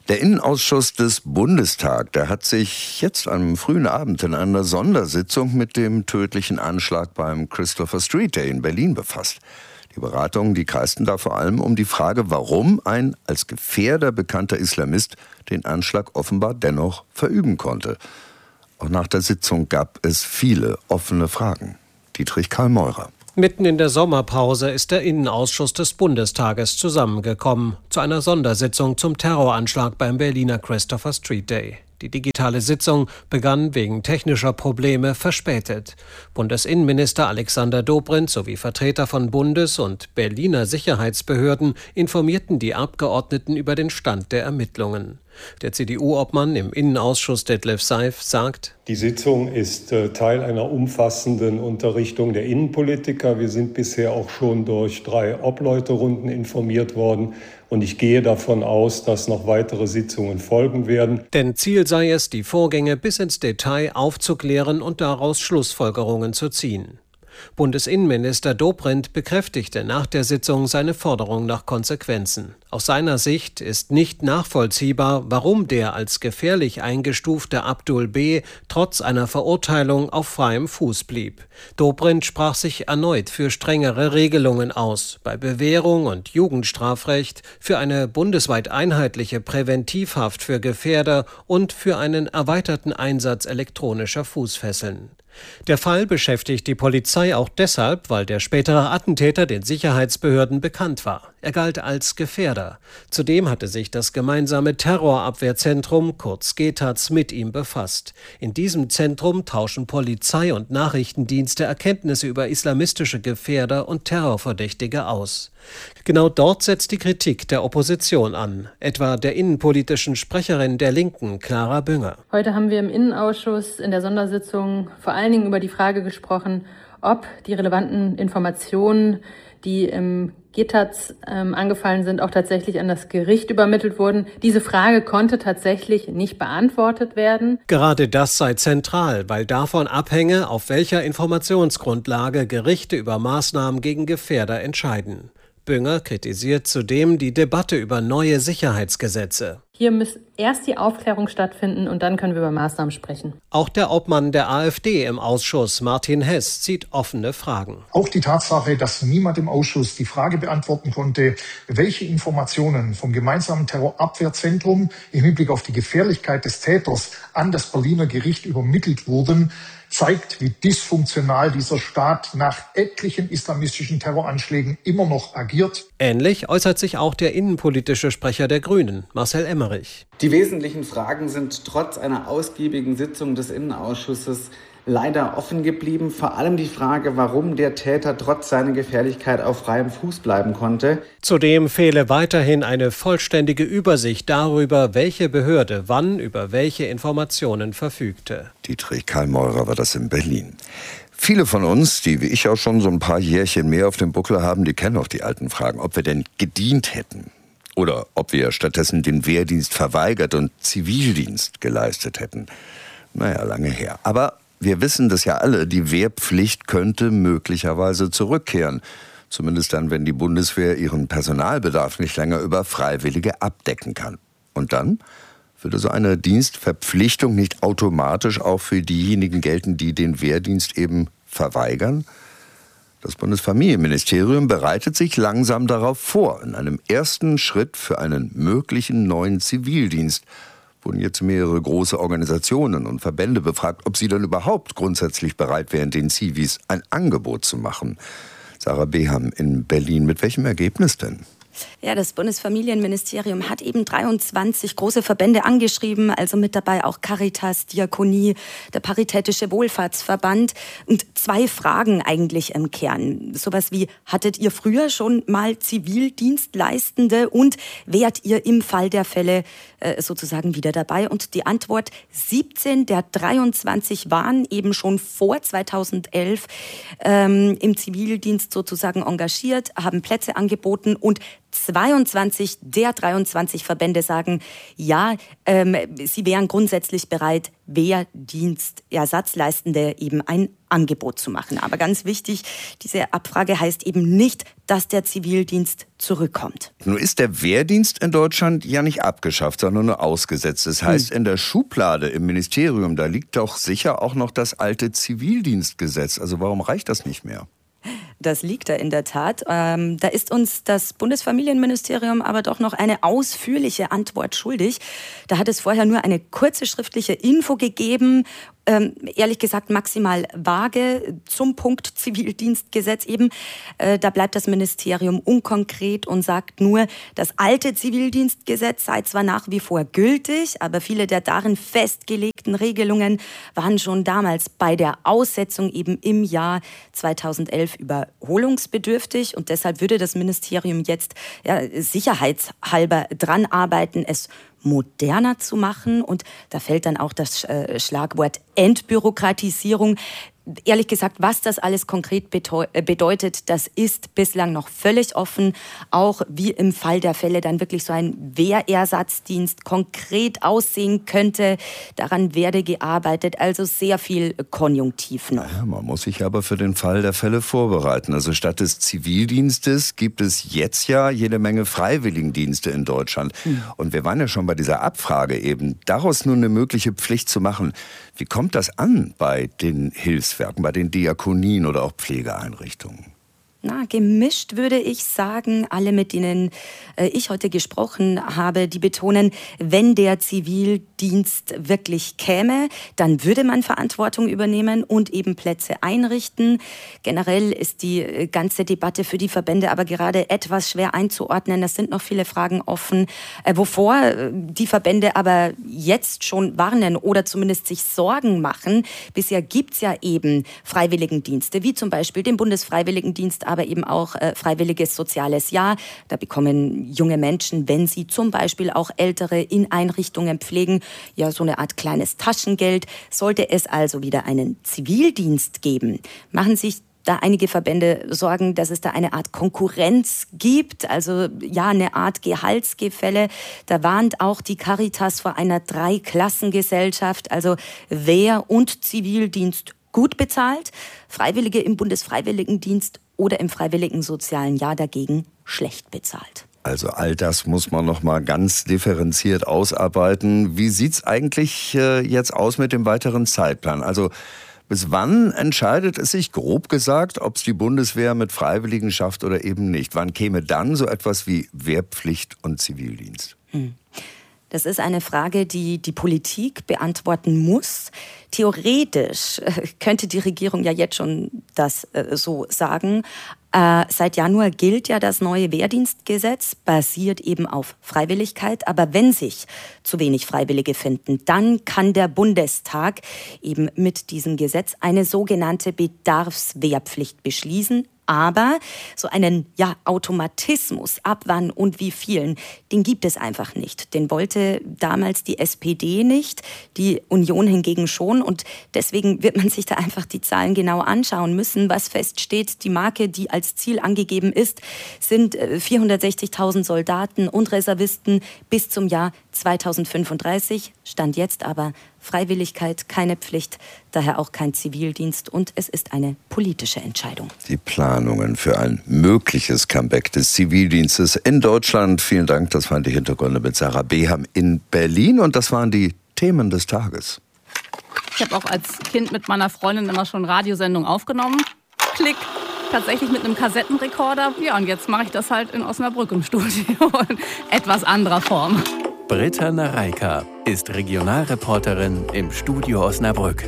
Der Innenausschuss des Bundestags, der hat sich jetzt am frühen Abend in einer Sondersitzung mit dem tödlichen Anschlag beim Christopher Street Day in Berlin befasst. Die Beratungen, die kreisten da vor allem um die Frage, warum ein als Gefährder bekannter Islamist den Anschlag offenbar dennoch verüben konnte. Auch nach der Sitzung gab es viele offene Fragen. Dietrich Karl Meurer. Mitten in der Sommerpause ist der Innenausschuss des Bundestages zusammengekommen zu einer Sondersitzung zum Terroranschlag beim Berliner Christopher Street Day. Die digitale Sitzung begann wegen technischer Probleme verspätet. Bundesinnenminister Alexander Dobrindt sowie Vertreter von Bundes- und Berliner Sicherheitsbehörden informierten die Abgeordneten über den Stand der Ermittlungen. Der C D U-Obmann im Innenausschuss Detlef Seif sagt: Die Sitzung ist äh, Teil einer umfassenden Unterrichtung der Innenpolitiker. Wir sind bisher auch schon durch drei Obleuterunden informiert worden. Und ich gehe davon aus, dass noch weitere Sitzungen folgen werden. Denn Ziel sei es, die Vorgänge bis ins Detail aufzuklären und daraus Schlussfolgerungen zu ziehen. Bundesinnenminister Dobrindt bekräftigte nach der Sitzung seine Forderung nach Konsequenzen. Aus seiner Sicht ist nicht nachvollziehbar, warum der als gefährlich eingestufte Abdul B. trotz einer Verurteilung auf freiem Fuß blieb. Dobrindt sprach sich erneut für strengere Regelungen aus, bei Bewährung und Jugendstrafrecht, für eine bundesweit einheitliche Präventivhaft für Gefährder und für einen erweiterten Einsatz elektronischer Fußfesseln. Der Fall beschäftigt die Polizei auch deshalb, weil der spätere Attentäter den Sicherheitsbehörden bekannt war. Er galt als Gefährder. Zudem hatte sich das gemeinsame Terrorabwehrzentrum, kurz G T A Z, mit ihm befasst. In diesem Zentrum tauschen Polizei und Nachrichtendienste Erkenntnisse über islamistische Gefährder und Terrorverdächtige aus. Genau dort setzt die Kritik der Opposition an, etwa der innenpolitischen Sprecherin der Linken, Clara Bünger. Heute haben wir im Innenausschuss in der Sondersitzung vor allen Dingen über die Frage gesprochen, ob die relevanten Informationen, die im G T A Z ähm, angefallen sind, auch tatsächlich an das Gericht übermittelt wurden. Diese Frage konnte tatsächlich nicht beantwortet werden. Gerade das sei zentral, weil davon abhänge, auf welcher Informationsgrundlage Gerichte über Maßnahmen gegen Gefährder entscheiden. Bünger kritisiert zudem die Debatte über neue Sicherheitsgesetze. Hier muss erst die Aufklärung stattfinden und dann können wir über Maßnahmen sprechen. Auch der Obmann der AfD im Ausschuss, Martin Hess, zieht offene Fragen. Auch die Tatsache, dass niemand im Ausschuss die Frage beantworten konnte, welche Informationen vom gemeinsamen Terrorabwehrzentrum im Hinblick auf die Gefährlichkeit des Täters an das Berliner Gericht übermittelt wurden, zeigt, wie dysfunktional dieser Staat nach etlichen islamistischen Terroranschlägen immer noch agiert. Ähnlich äußert sich auch der innenpolitische Sprecher der Grünen, Marcel Emmerich. Die wesentlichen Fragen sind trotz einer ausgiebigen Sitzung des Innenausschusses leider offen geblieben. Vor allem die Frage, warum der Täter trotz seiner Gefährlichkeit auf freiem Fuß bleiben konnte. Zudem fehle weiterhin eine vollständige Übersicht darüber, welche Behörde wann über welche Informationen verfügte. Dietrich Karl Meurer war das in Berlin. Viele von uns, die wie ich auch schon so ein paar Jährchen mehr auf dem Buckel haben, die kennen auch die alten Fragen, ob wir denn gedient hätten. Oder ob wir stattdessen den Wehrdienst verweigert und Zivildienst geleistet hätten. Naja, lange her. Aber wir wissen das ja alle, die Wehrpflicht könnte möglicherweise zurückkehren. Zumindest dann, wenn die Bundeswehr ihren Personalbedarf nicht länger über Freiwillige abdecken kann. Und dann würde so eine Dienstverpflichtung nicht automatisch auch für diejenigen gelten, die den Wehrdienst eben verweigern? Das Bundesfamilienministerium bereitet sich langsam darauf vor. In einem ersten Schritt für einen möglichen neuen Zivildienst wurden jetzt mehrere große Organisationen und Verbände befragt, ob sie dann überhaupt grundsätzlich bereit wären, den Zivis ein Angebot zu machen. Sarah Beham in Berlin. Mit welchem Ergebnis denn? Ja, das Bundesfamilienministerium hat eben dreiundzwanzig große Verbände angeschrieben, also mit dabei auch Caritas, Diakonie, der Paritätische Wohlfahrtsverband. Und zwei Fragen eigentlich im Kern. Sowas wie, hattet ihr früher schon mal Zivildienstleistende und wärt ihr im Fall der Fälle äh, sozusagen wieder dabei? Und die Antwort, siebzehn der dreiundzwanzig waren eben schon vor zweitausendelf ähm, im Zivildienst sozusagen engagiert, haben Plätze angeboten und zweiundzwanzig der dreiundzwanzig Verbände sagen, ja, ähm, sie wären grundsätzlich bereit, Wehrdienstersatzleistende eben ein Angebot zu machen. Aber ganz wichtig, diese Abfrage heißt eben nicht, dass der Zivildienst zurückkommt. Nun ist der Wehrdienst in Deutschland ja nicht abgeschafft, sondern nur ausgesetzt. Das heißt, hm. in der Schublade im Ministerium, da liegt doch sicher auch noch das alte Zivildienstgesetz. Also warum reicht das nicht mehr? Das liegt da in der Tat. Ähm, da ist uns das Bundesfamilienministerium aber doch noch eine ausführliche Antwort schuldig. Da hat es vorher nur eine kurze schriftliche Info gegeben, ähm, ehrlich gesagt maximal vage zum Punkt Zivildienstgesetz eben. Äh, da bleibt das Ministerium unkonkret und sagt nur, das alte Zivildienstgesetz sei zwar nach wie vor gültig, aber viele der darin festgelegten Regelungen waren schon damals bei der Aussetzung eben im Jahr zweitausendelf überholungsbedürftig und deshalb würde das Ministerium jetzt ja, sicherheitshalber dran arbeiten, es moderner zu machen. Und da fällt dann auch das äh, Schlagwort Entbürokratisierung. Ehrlich gesagt, was das alles konkret bedeutet, das ist bislang noch völlig offen. Auch wie im Fall der Fälle dann wirklich so ein Wehrersatzdienst konkret aussehen könnte. Daran werde gearbeitet, also sehr viel Konjunktiv noch. Ja, man muss sich aber für den Fall der Fälle vorbereiten. Also statt des Zivildienstes gibt es jetzt ja jede Menge Freiwilligendienste in Deutschland. Hm. Und wir waren ja schon bei dieser Abfrage eben, daraus nun eine mögliche Pflicht zu machen. Wie kommt das an bei den Hilfswerken, bei den Diakonien oder auch Pflegeeinrichtungen? Na, gemischt würde ich sagen. Alle, mit denen äh, ich heute gesprochen habe, die betonen, wenn der Zivildienst wirklich käme, dann würde man Verantwortung übernehmen und eben Plätze einrichten. Generell ist die äh, ganze Debatte für die Verbände aber gerade etwas schwer einzuordnen. Es sind noch viele Fragen offen, äh, wovor äh, die Verbände aber jetzt schon warnen oder zumindest sich Sorgen machen. Bisher gibt's ja eben Freiwilligendienste, wie zum Beispiel den Bundesfreiwilligendienst, aber eben auch äh, freiwilliges soziales Jahr. Da bekommen junge Menschen, wenn sie zum Beispiel auch Ältere in Einrichtungen pflegen, ja so eine Art kleines Taschengeld. Sollte es also wieder einen Zivildienst geben, machen sich da einige Verbände Sorgen, dass es da eine Art Konkurrenz gibt, also ja eine Art Gehaltsgefälle. Da warnt auch die Caritas vor einer Dreiklassengesellschaft, also Wehr- und Zivildienst gut bezahlt, Freiwillige im Bundesfreiwilligendienst oder im freiwilligen sozialen Jahr dagegen schlecht bezahlt. Also all das muss man noch mal ganz differenziert ausarbeiten. Wie sieht's eigentlich äh, jetzt aus mit dem weiteren Zeitplan? Also bis wann entscheidet es sich, grob gesagt, ob es die Bundeswehr mit Freiwilligen schafft oder eben nicht? Wann käme dann so etwas wie Wehrpflicht und Zivildienst? Hm. Das ist eine Frage, die die Politik beantworten muss. Theoretisch könnte die Regierung ja jetzt schon das äh, so sagen. Äh, seit Januar gilt ja das neue Wehrdienstgesetz, basiert eben auf Freiwilligkeit. Aber wenn sich zu wenig Freiwillige finden, dann kann der Bundestag eben mit diesem Gesetz eine sogenannte Bedarfswehrpflicht beschließen. Aber so einen ja, Automatismus, ab wann und wie vielen, den gibt es einfach nicht. Den wollte damals die S P D nicht, die Union hingegen schon. Und deswegen wird man sich da einfach die Zahlen genau anschauen müssen. Was feststeht, die Marke, die als Ziel angegeben ist, sind vierhundertsechzigtausend Soldaten und Reservisten bis zum Jahr zweitausendfünfunddreißig. Stand jetzt aber Freiwilligkeit, keine Pflicht, daher auch kein Zivildienst und es ist eine politische Entscheidung. Die Planungen für ein mögliches Comeback des Zivildienstes in Deutschland. Vielen Dank, das waren die Hintergründe mit Sarah Beham in Berlin und das waren die Themen des Tages. Ich habe auch als Kind mit meiner Freundin immer schon Radiosendungen aufgenommen. Klick. Tatsächlich mit einem Kassettenrekorder. Ja, und jetzt mache ich das halt in Osnabrück im Studio in etwas anderer Form. Britta Nareika ist Regionalreporterin im Studio Osnabrück.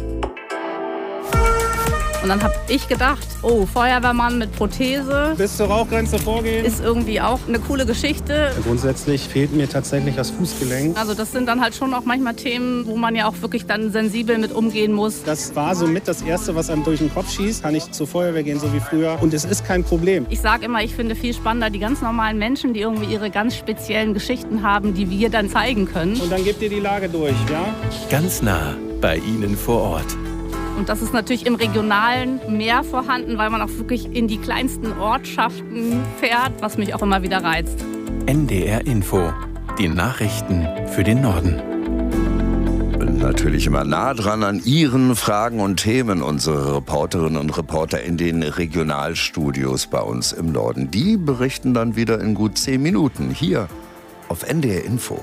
Und dann habe ich gedacht, oh, Feuerwehrmann mit Prothese. Bis zur Rauchgrenze vorgehen. Ist irgendwie auch eine coole Geschichte. Grundsätzlich fehlt mir tatsächlich das Fußgelenk. Also das sind dann halt schon auch manchmal Themen, wo man ja auch wirklich dann sensibel mit umgehen muss. Das war somit das Erste, was einem durch den Kopf schießt. Kann ich zur Feuerwehr gehen, so wie früher. Und es ist kein Problem. Ich sage immer, ich finde viel spannender die ganz normalen Menschen, die irgendwie ihre ganz speziellen Geschichten haben, die wir dann zeigen können. Und dann gebt ihr die Lage durch, ja? Ganz nah bei Ihnen vor Ort. Und das ist natürlich im Regionalen mehr vorhanden, weil man auch wirklich in die kleinsten Ortschaften fährt, was mich auch immer wieder reizt. N D R Info. Die Nachrichten für den Norden. Natürlich immer nah dran an Ihren Fragen und Themen, unsere Reporterinnen und Reporter in den Regionalstudios bei uns im Norden. Die berichten dann wieder in gut zehn Minuten hier auf N D R Info.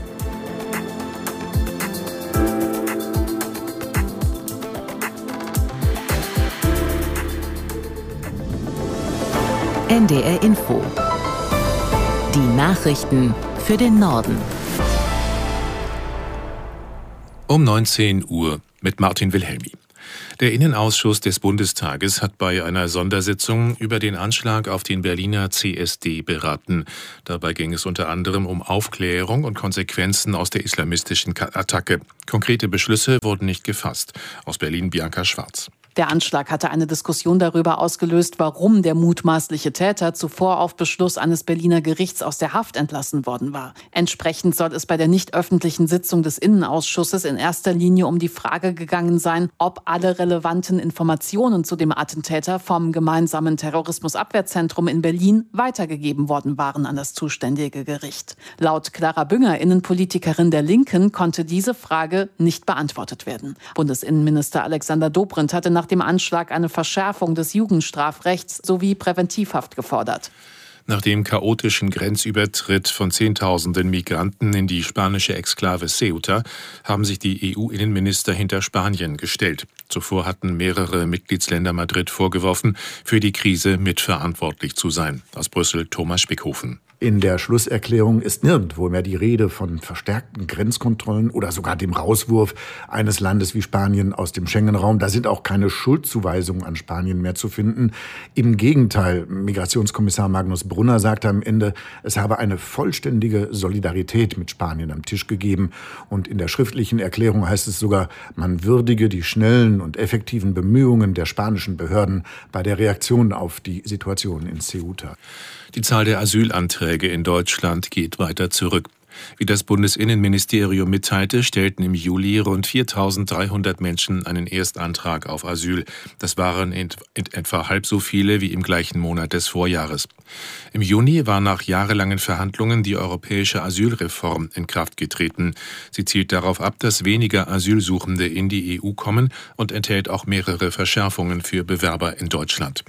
N D R Info. Die Nachrichten für den Norden. Um neunzehn Uhr mit Martin Wilhelmi. Der Innenausschuss des Bundestages hat bei einer Sondersitzung über den Anschlag auf den Berliner C S D beraten. Dabei ging es unter anderem um Aufklärung und Konsequenzen aus der islamistischen Attacke. Konkrete Beschlüsse wurden nicht gefasst. Aus Berlin Bianca Schwarz. Der Anschlag hatte eine Diskussion darüber ausgelöst, warum der mutmaßliche Täter zuvor auf Beschluss eines Berliner Gerichts aus der Haft entlassen worden war. Entsprechend soll es bei der nicht öffentlichen Sitzung des Innenausschusses in erster Linie um die Frage gegangen sein, ob alle relevanten Informationen zu dem Attentäter vom gemeinsamen Terrorismusabwehrzentrum in Berlin weitergegeben worden waren an das zuständige Gericht. Laut Clara Bünger, Innenpolitikerin der Linken, konnte diese Frage nicht beantwortet werden. Bundesinnenminister Alexander Dobrindt hatte nach dem Anschlag eine Verschärfung des Jugendstrafrechts sowie Präventivhaft gefordert. Nach dem chaotischen Grenzübertritt von Zehntausenden Migranten in die spanische Exklave Ceuta haben sich die E U-Innenminister hinter Spanien gestellt. Zuvor hatten mehrere Mitgliedsländer Madrid vorgeworfen, für die Krise mitverantwortlich zu sein. Aus Brüssel Thomas Spickhofen. In der Schlusserklärung ist nirgendwo mehr die Rede von verstärkten Grenzkontrollen oder sogar dem Rauswurf eines Landes wie Spanien aus dem Schengen-Raum. Da sind auch keine Schuldzuweisungen an Spanien mehr zu finden. Im Gegenteil, Migrationskommissar Magnus Brunner sagte am Ende, es habe eine vollständige Solidarität mit Spanien am Tisch gegeben. Und in der schriftlichen Erklärung heißt es sogar, man würdige die schnellen und effektiven Bemühungen der spanischen Behörden bei der Reaktion auf die Situation in Ceuta. Die Zahl der Asylanträge in Deutschland geht weiter zurück. Wie das Bundesinnenministerium mitteilte, stellten im Juli rund viertausenddreihundert Menschen einen Erstantrag auf Asyl. Das waren in etwa halb so viele wie im gleichen Monat des Vorjahres. Im Juni war nach jahrelangen Verhandlungen die europäische Asylreform in Kraft getreten. Sie zielt darauf ab, dass weniger Asylsuchende in die E U kommen und enthält auch mehrere Verschärfungen für Bewerber in Deutschland.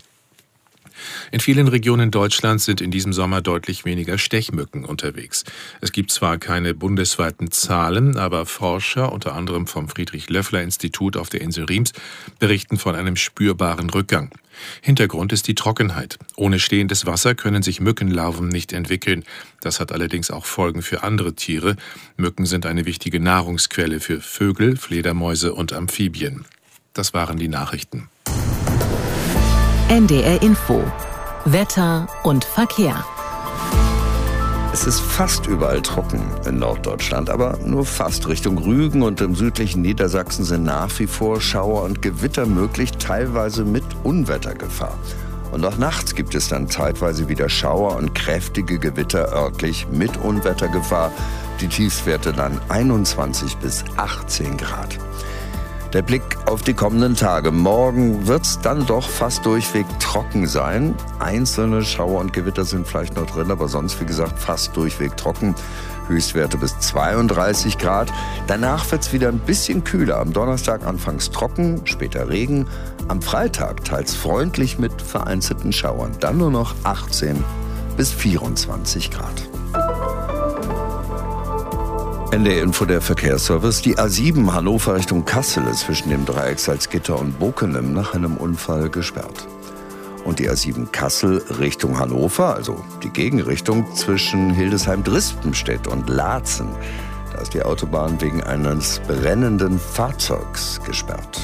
In vielen Regionen Deutschlands sind in diesem Sommer deutlich weniger Stechmücken unterwegs. Es gibt zwar keine bundesweiten Zahlen, aber Forscher, unter anderem vom Friedrich-Löffler-Institut auf der Insel Riems, berichten von einem spürbaren Rückgang. Hintergrund ist die Trockenheit. Ohne stehendes Wasser können sich Mückenlarven nicht entwickeln. Das hat allerdings auch Folgen für andere Tiere. Mücken sind eine wichtige Nahrungsquelle für Vögel, Fledermäuse und Amphibien. Das waren die Nachrichten. N D R Info. Wetter und Verkehr. Es ist fast überall trocken in Norddeutschland, aber nur fast. Richtung Rügen und im südlichen Niedersachsen sind nach wie vor Schauer und Gewitter möglich, teilweise mit Unwettergefahr. Und auch nachts gibt es dann zeitweise wieder Schauer und kräftige Gewitter örtlich mit Unwettergefahr. Die Tiefstwerte dann einundzwanzig bis achtzehn Grad. Der Blick auf die kommenden Tage. Morgen wird es dann doch fast durchweg trocken sein. Einzelne Schauer und Gewitter sind vielleicht noch drin, aber sonst, wie gesagt, fast durchweg trocken. Höchstwerte bis zweiunddreißig Grad. Danach wird es wieder ein bisschen kühler. Am Donnerstag anfangs trocken, später Regen. Am Freitag teils freundlich mit vereinzelten Schauern. Dann nur noch achtzehn bis vierundzwanzig Grad. N D R Info, der Verkehrsservice. Die A sieben Hannover Richtung Kassel ist zwischen dem Dreieck Salzgitter und Bockenem nach einem Unfall gesperrt. Und die A sieben Kassel Richtung Hannover, also die Gegenrichtung zwischen Hildesheim-Drispenstedt und Laatzen. Da ist die Autobahn wegen eines brennenden Fahrzeugs gesperrt.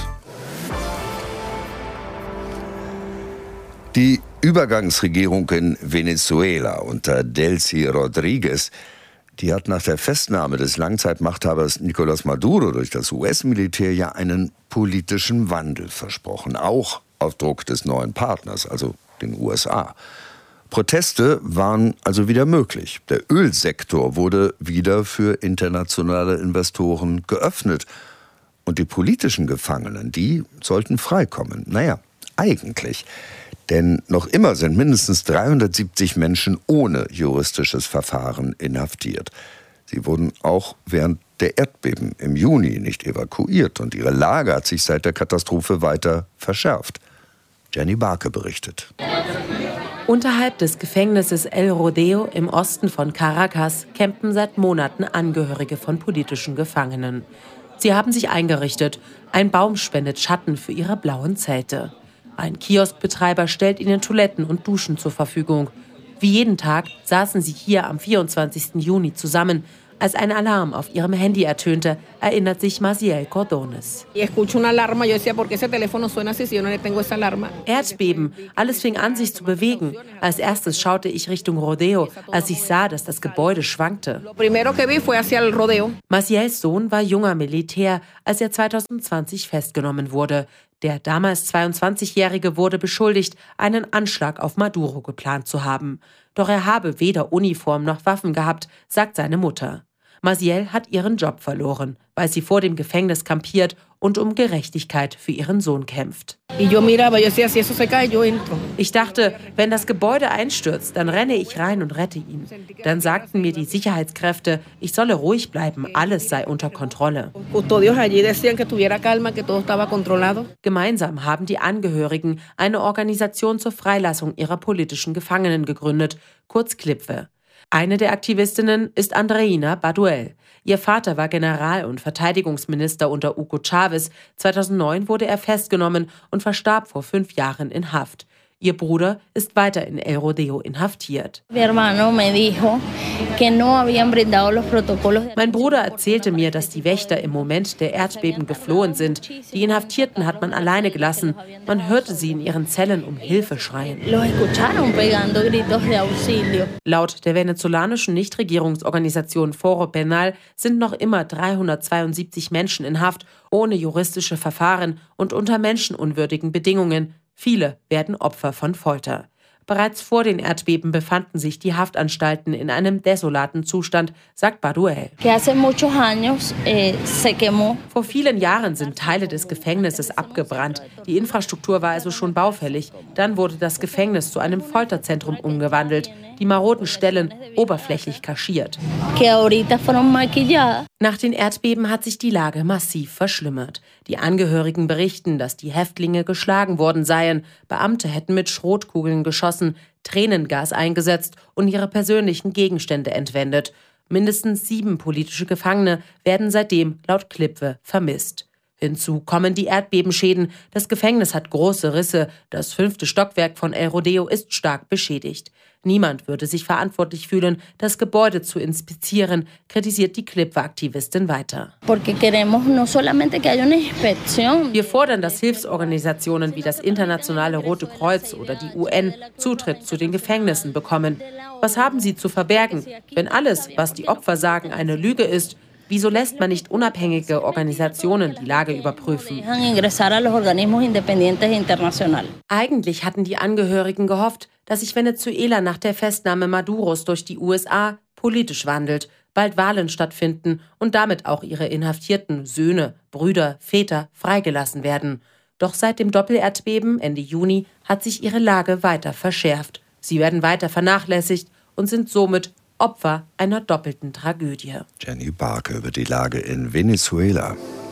Die Übergangsregierung in Venezuela unter Delcy Rodriguez, die hat nach der Festnahme des Langzeitmachthabers Nicolás Maduro durch das U S-Militär ja einen politischen Wandel versprochen. Auch auf Druck des neuen Partners, also den U S A. Proteste waren also wieder möglich. Der Ölsektor wurde wieder für internationale Investoren geöffnet. Und die politischen Gefangenen, die sollten freikommen. Naja, eigentlich? Denn noch immer sind mindestens dreihundertsiebzig Menschen ohne juristisches Verfahren inhaftiert. Sie wurden auch während der Erdbeben im Juni nicht evakuiert und ihre Lage hat sich seit der Katastrophe weiter verschärft. Jenny Barke berichtet. Unterhalb des Gefängnisses El Rodeo im Osten von Caracas campen seit Monaten Angehörige von politischen Gefangenen. Sie haben sich eingerichtet. Ein Baum spendet Schatten für ihre blauen Zelte. Ein Kioskbetreiber stellt ihnen Toiletten und Duschen zur Verfügung. Wie jeden Tag saßen sie hier am vierundzwanzigsten Juni zusammen. Als ein Alarm auf ihrem Handy ertönte, erinnert sich Maciel Cordones. Erdbeben, alles fing an, sich zu bewegen. Als erstes schaute ich Richtung Rodeo, als ich sah, dass das Gebäude schwankte. Maciels Sohn war junger Militär, als er zweitausendzwanzig festgenommen wurde. Der damals zweiundzwanzigjährige wurde beschuldigt, einen Anschlag auf Maduro geplant zu haben. Doch er habe weder Uniform noch Waffen gehabt, sagt seine Mutter. Maciel hat ihren Job verloren, weil sie vor dem Gefängnis kampiert und um Gerechtigkeit für ihren Sohn kämpft. Ich dachte, wenn das Gebäude einstürzt, dann renne ich rein und rette ihn. Dann sagten mir die Sicherheitskräfte, ich solle ruhig bleiben, alles sei unter Kontrolle. Gemeinsam haben die Angehörigen eine Organisation zur Freilassung ihrer politischen Gefangenen gegründet, kurz CLIPWE. Eine der Aktivistinnen ist Andreina Baduel. Ihr Vater war General- und Verteidigungsminister unter Hugo Chávez. zweitausendneun wurde er festgenommen und verstarb vor fünf Jahren in Haft. Ihr Bruder ist weiter in El Rodeo inhaftiert. Mein Bruder erzählte mir, dass die Wächter im Moment der Erdbeben geflohen sind. Die Inhaftierten hat man alleine gelassen. Man hörte sie in ihren Zellen um Hilfe schreien. Laut der venezolanischen Nichtregierungsorganisation Foro Penal sind noch immer dreihundertzweiundsiebzig Menschen in Haft, ohne juristische Verfahren und unter menschenunwürdigen Bedingungen. Viele werden Opfer von Folter. Bereits vor den Erdbeben befanden sich die Haftanstalten in einem desolaten Zustand, sagt Baduel. Vor vielen Jahren sind Teile des Gefängnisses abgebrannt. Die Infrastruktur war also schon baufällig. Dann wurde das Gefängnis zu einem Folterzentrum umgewandelt. Die maroden Stellen oberflächlich kaschiert. Nach den Erdbeben hat sich die Lage massiv verschlimmert. Die Angehörigen berichten, dass die Häftlinge geschlagen worden seien. Beamte hätten mit Schrotkugeln geschossen, Tränengas eingesetzt und ihre persönlichen Gegenstände entwendet. Mindestens sieben politische Gefangene werden seitdem laut CLIPWE vermisst. Hinzu kommen die Erdbebenschäden. Das Gefängnis hat große Risse. Das fünfte Stockwerk von El Rodeo ist stark beschädigt. Niemand würde sich verantwortlich fühlen, das Gebäude zu inspizieren, kritisiert die CLIPWE-Aktivistin weiter. Wir fordern, dass Hilfsorganisationen wie das Internationale Rote Kreuz oder die U N Zutritt zu den Gefängnissen bekommen. Was haben sie zu verbergen? Wenn alles, was die Opfer sagen, eine Lüge ist, wieso lässt man nicht unabhängige Organisationen die Lage überprüfen? Eigentlich hatten die Angehörigen gehofft, dass sich Venezuela nach der Festnahme Maduros durch die U S A politisch wandelt, bald Wahlen stattfinden und damit auch ihre inhaftierten Söhne, Brüder, Väter freigelassen werden. Doch seit dem Doppelerdbeben Ende Juni hat sich ihre Lage weiter verschärft. Sie werden weiter vernachlässigt und sind somit Opfer einer doppelten Tragödie. Jenny Barke über die Lage in Venezuela.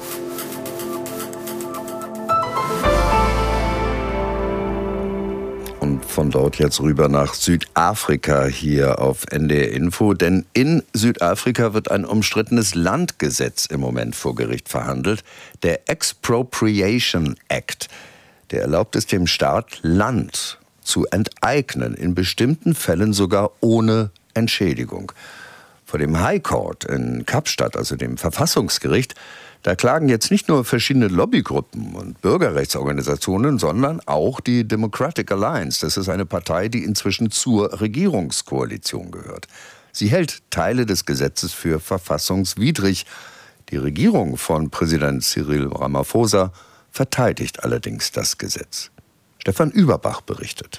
Und von dort jetzt rüber nach Südafrika hier auf N D R Info. Denn in Südafrika wird ein umstrittenes Landgesetz im Moment vor Gericht verhandelt. Der Expropriation Act. Der erlaubt es dem Staat, Land zu enteignen, in bestimmten Fällen sogar ohne Entschädigung. Vor dem High Court in Kapstadt, also dem Verfassungsgericht, da klagen jetzt nicht nur verschiedene Lobbygruppen und Bürgerrechtsorganisationen, sondern auch die Democratic Alliance. Das ist eine Partei, die inzwischen zur Regierungskoalition gehört. Sie hält Teile des Gesetzes für verfassungswidrig. Die Regierung von Präsident Cyril Ramaphosa verteidigt allerdings das Gesetz. Stefan Überbach berichtet.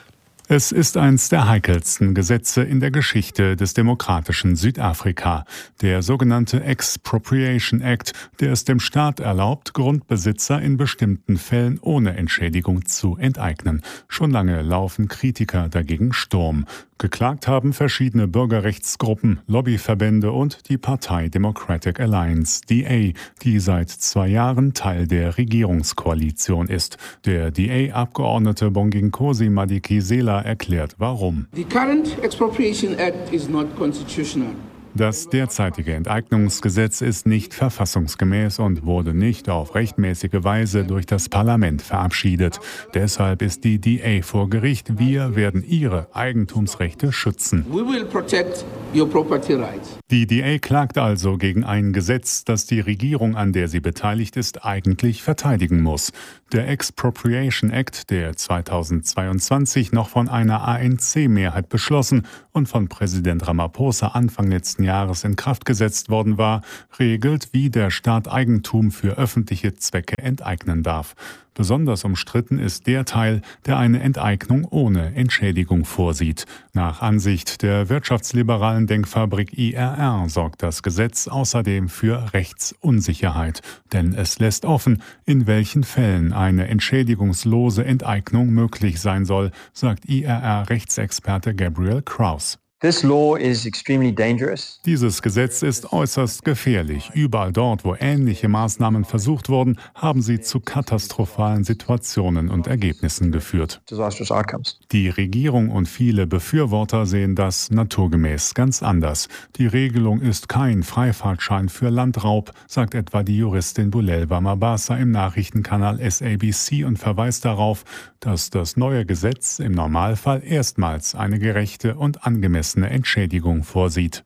Es ist eines der heikelsten Gesetze in der Geschichte des demokratischen Südafrika. Der sogenannte Expropriation Act, der es dem Staat erlaubt, Grundbesitzer in bestimmten Fällen ohne Entschädigung zu enteignen. Schon lange laufen Kritiker dagegen Sturm. Geklagt haben verschiedene Bürgerrechtsgruppen, Lobbyverbände und die Partei Democratic Alliance, D A, die seit zwei Jahren Teil der Regierungskoalition ist. Der D A-Abgeordnete Bonginkosi Madikizela erklärt, warum. The current Expropriation Act is not constitutional. Das derzeitige Enteignungsgesetz ist nicht verfassungsgemäß und wurde nicht auf rechtmäßige Weise durch das Parlament verabschiedet. Deshalb ist die D A vor Gericht. Wir werden ihre Eigentumsrechte schützen. We will protect your property rights. Die D A klagt also gegen ein Gesetz, das die Regierung, an der sie beteiligt ist, eigentlich verteidigen muss. Der Expropriation Act, der zweitausendzweiundzwanzig noch von einer A N C-Mehrheit beschlossen und von Präsident Ramaphosa Anfang letzten Jahres in Kraft gesetzt worden war, regelt, wie der Staat Eigentum für öffentliche Zwecke enteignen darf. Besonders umstritten ist der Teil, der eine Enteignung ohne Entschädigung vorsieht. Nach Ansicht der wirtschaftsliberalen Denkfabrik I R R sorgt das Gesetz außerdem für Rechtsunsicherheit. Denn es lässt offen, in welchen Fällen eine entschädigungslose Enteignung möglich sein soll, sagt I R R-Rechtsexperte Gabriel Kraus. This law is extremely dangerous. Dieses Gesetz ist äußerst gefährlich. Überall dort, wo ähnliche Maßnahmen versucht wurden, haben sie zu katastrophalen Situationen und Ergebnissen geführt. Disastrous outcomes. Die Regierung und viele Befürworter sehen das naturgemäß ganz anders. Die Regelung ist kein Freifahrtschein für Landraub, sagt etwa die Juristin Bulelwa Mabasa im Nachrichtenkanal S A B C und verweist darauf, dass das neue Gesetz im Normalfall erstmals eine gerechte und angemessene Entschädigung vorsieht.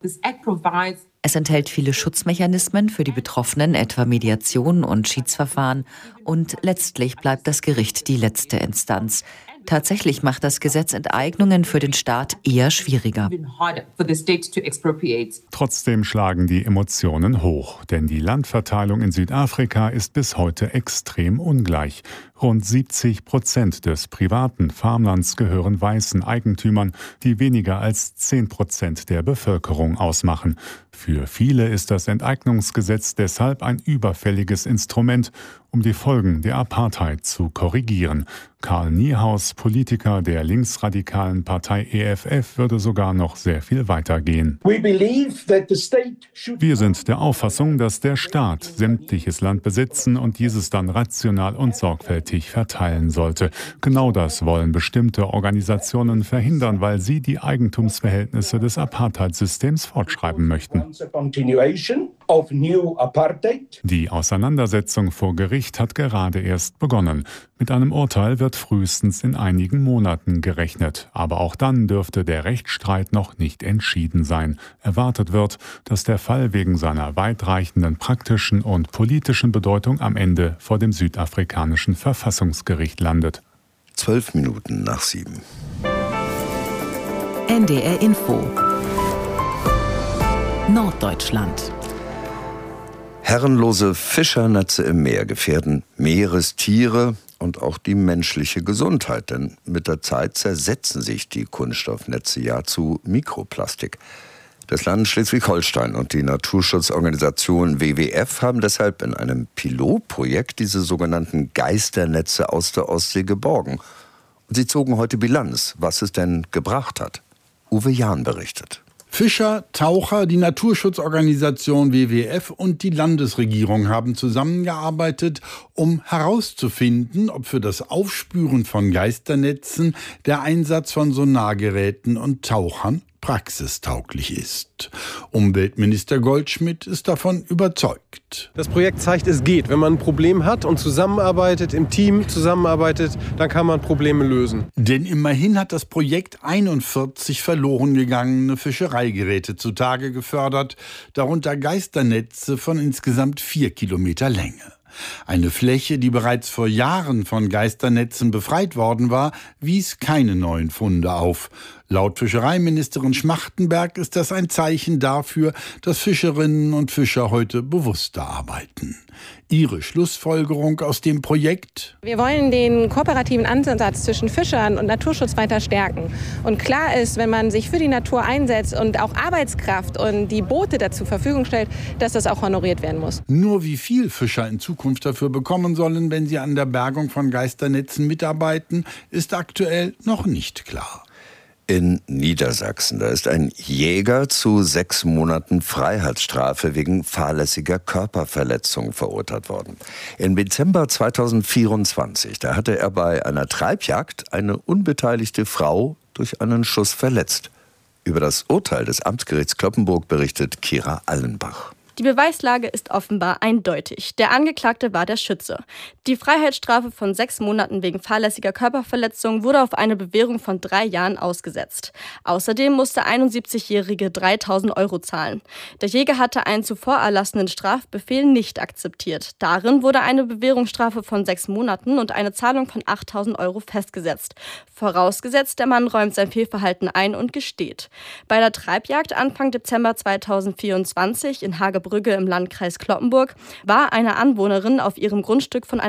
Es enthält viele Schutzmechanismen für die Betroffenen, etwa Mediation und Schiedsverfahren. Und letztlich bleibt das Gericht die letzte Instanz. Tatsächlich macht das Gesetz Enteignungen für den Staat eher schwieriger. Trotzdem schlagen die Emotionen hoch, denn die Landverteilung in Südafrika ist bis heute extrem ungleich. Rund siebzig Prozent des privaten Farmlands gehören weißen Eigentümern, die weniger als zehn Prozent der Bevölkerung ausmachen. Für viele ist das Enteignungsgesetz deshalb ein überfälliges Instrument, um die Folgen der Apartheid zu korrigieren. Karl Niehaus, Politiker der linksradikalen Partei E F F, würde sogar noch sehr viel weiter gehen. Wir sind der Auffassung, dass der Staat sämtliches Land besitzen und dieses dann rational und sorgfältig verteilen sollte. Genau das wollen bestimmte Organisationen verhindern, weil sie die Eigentumsverhältnisse des Apartheid-Systems fortschreiben möchten. Die Auseinandersetzung vor Gericht hat gerade erst begonnen. Mit einem Urteil wird frühestens in einigen Monaten gerechnet. Aber auch dann dürfte der Rechtsstreit noch nicht entschieden sein. Erwartet wird, dass der Fall wegen seiner weitreichenden praktischen und politischen Bedeutung am Ende vor dem südafrikanischen Verfassungsgericht landet. Zwölf Minuten nach sieben. N D R Info Norddeutschland. Herrenlose Fischernetze im Meer gefährden Meerestiere und auch die menschliche Gesundheit. Denn mit der Zeit zersetzen sich die Kunststoffnetze ja zu Mikroplastik. Das Land Schleswig-Holstein und die Naturschutzorganisation W W F haben deshalb in einem Pilotprojekt diese sogenannten Geisternetze aus der Ostsee geborgen. Und sie zogen heute Bilanz, was es denn gebracht hat. Uwe Jahn berichtet. Fischer, Taucher, die Naturschutzorganisation W W F und die Landesregierung haben zusammengearbeitet, um herauszufinden, ob für das Aufspüren von Geisternetzen der Einsatz von Sonargeräten und Tauchern praxistauglich ist. Umweltminister Goldschmidt ist davon überzeugt. Das Projekt zeigt, es geht. Wenn man ein Problem hat und zusammenarbeitet, im Team zusammenarbeitet, dann kann man Probleme lösen. Denn immerhin hat das Projekt einundvierzig verloren gegangene Fischereigeräte zutage gefördert, darunter Geisternetze von insgesamt vier Kilometer Länge. Eine Fläche, die bereits vor Jahren von Geisternetzen befreit worden war, wies keine neuen Funde auf. Laut Fischereiministerin Schmachtenberg ist das ein Zeichen dafür, dass Fischerinnen und Fischer heute bewusster arbeiten. Ihre Schlussfolgerung aus dem Projekt: Wir wollen den kooperativen Ansatz zwischen Fischern und Naturschutz weiter stärken. Und klar ist, wenn man sich für die Natur einsetzt und auch Arbeitskraft und die Boote dazu zur Verfügung stellt, dass das auch honoriert werden muss. Nur wie viel Fischer in Zukunft dafür bekommen sollen, wenn sie an der Bergung von Geisternetzen mitarbeiten, ist aktuell noch nicht klar. In Niedersachsen, da ist ein Jäger zu sechs Monaten Freiheitsstrafe wegen fahrlässiger Körperverletzung verurteilt worden. Im Dezember zweitausendvierundzwanzig, da hatte er bei einer Treibjagd eine unbeteiligte Frau durch einen Schuss verletzt. Über das Urteil des Amtsgerichts Cloppenburg berichtet Kira Allenbach. Die Beweislage ist offenbar eindeutig. Der Angeklagte war der Schütze. Die Freiheitsstrafe von sechs Monaten wegen fahrlässiger Körperverletzung wurde auf eine Bewährung von drei Jahren ausgesetzt. Außerdem musste der einundsiebzigjährige dreitausend Euro zahlen. Der Jäger hatte einen zuvor erlassenen Strafbefehl nicht akzeptiert. Darin wurde eine Bewährungsstrafe von sechs Monaten und eine Zahlung von achttausend Euro festgesetzt. Vorausgesetzt, der Mann räumt sein Fehlverhalten ein und gesteht. Bei der Treibjagd Anfang Dezember zweitausendvierundzwanzig in Hagebrügge im Landkreis Cloppenburg war eine Anwohnerin auf ihrem Grundstück von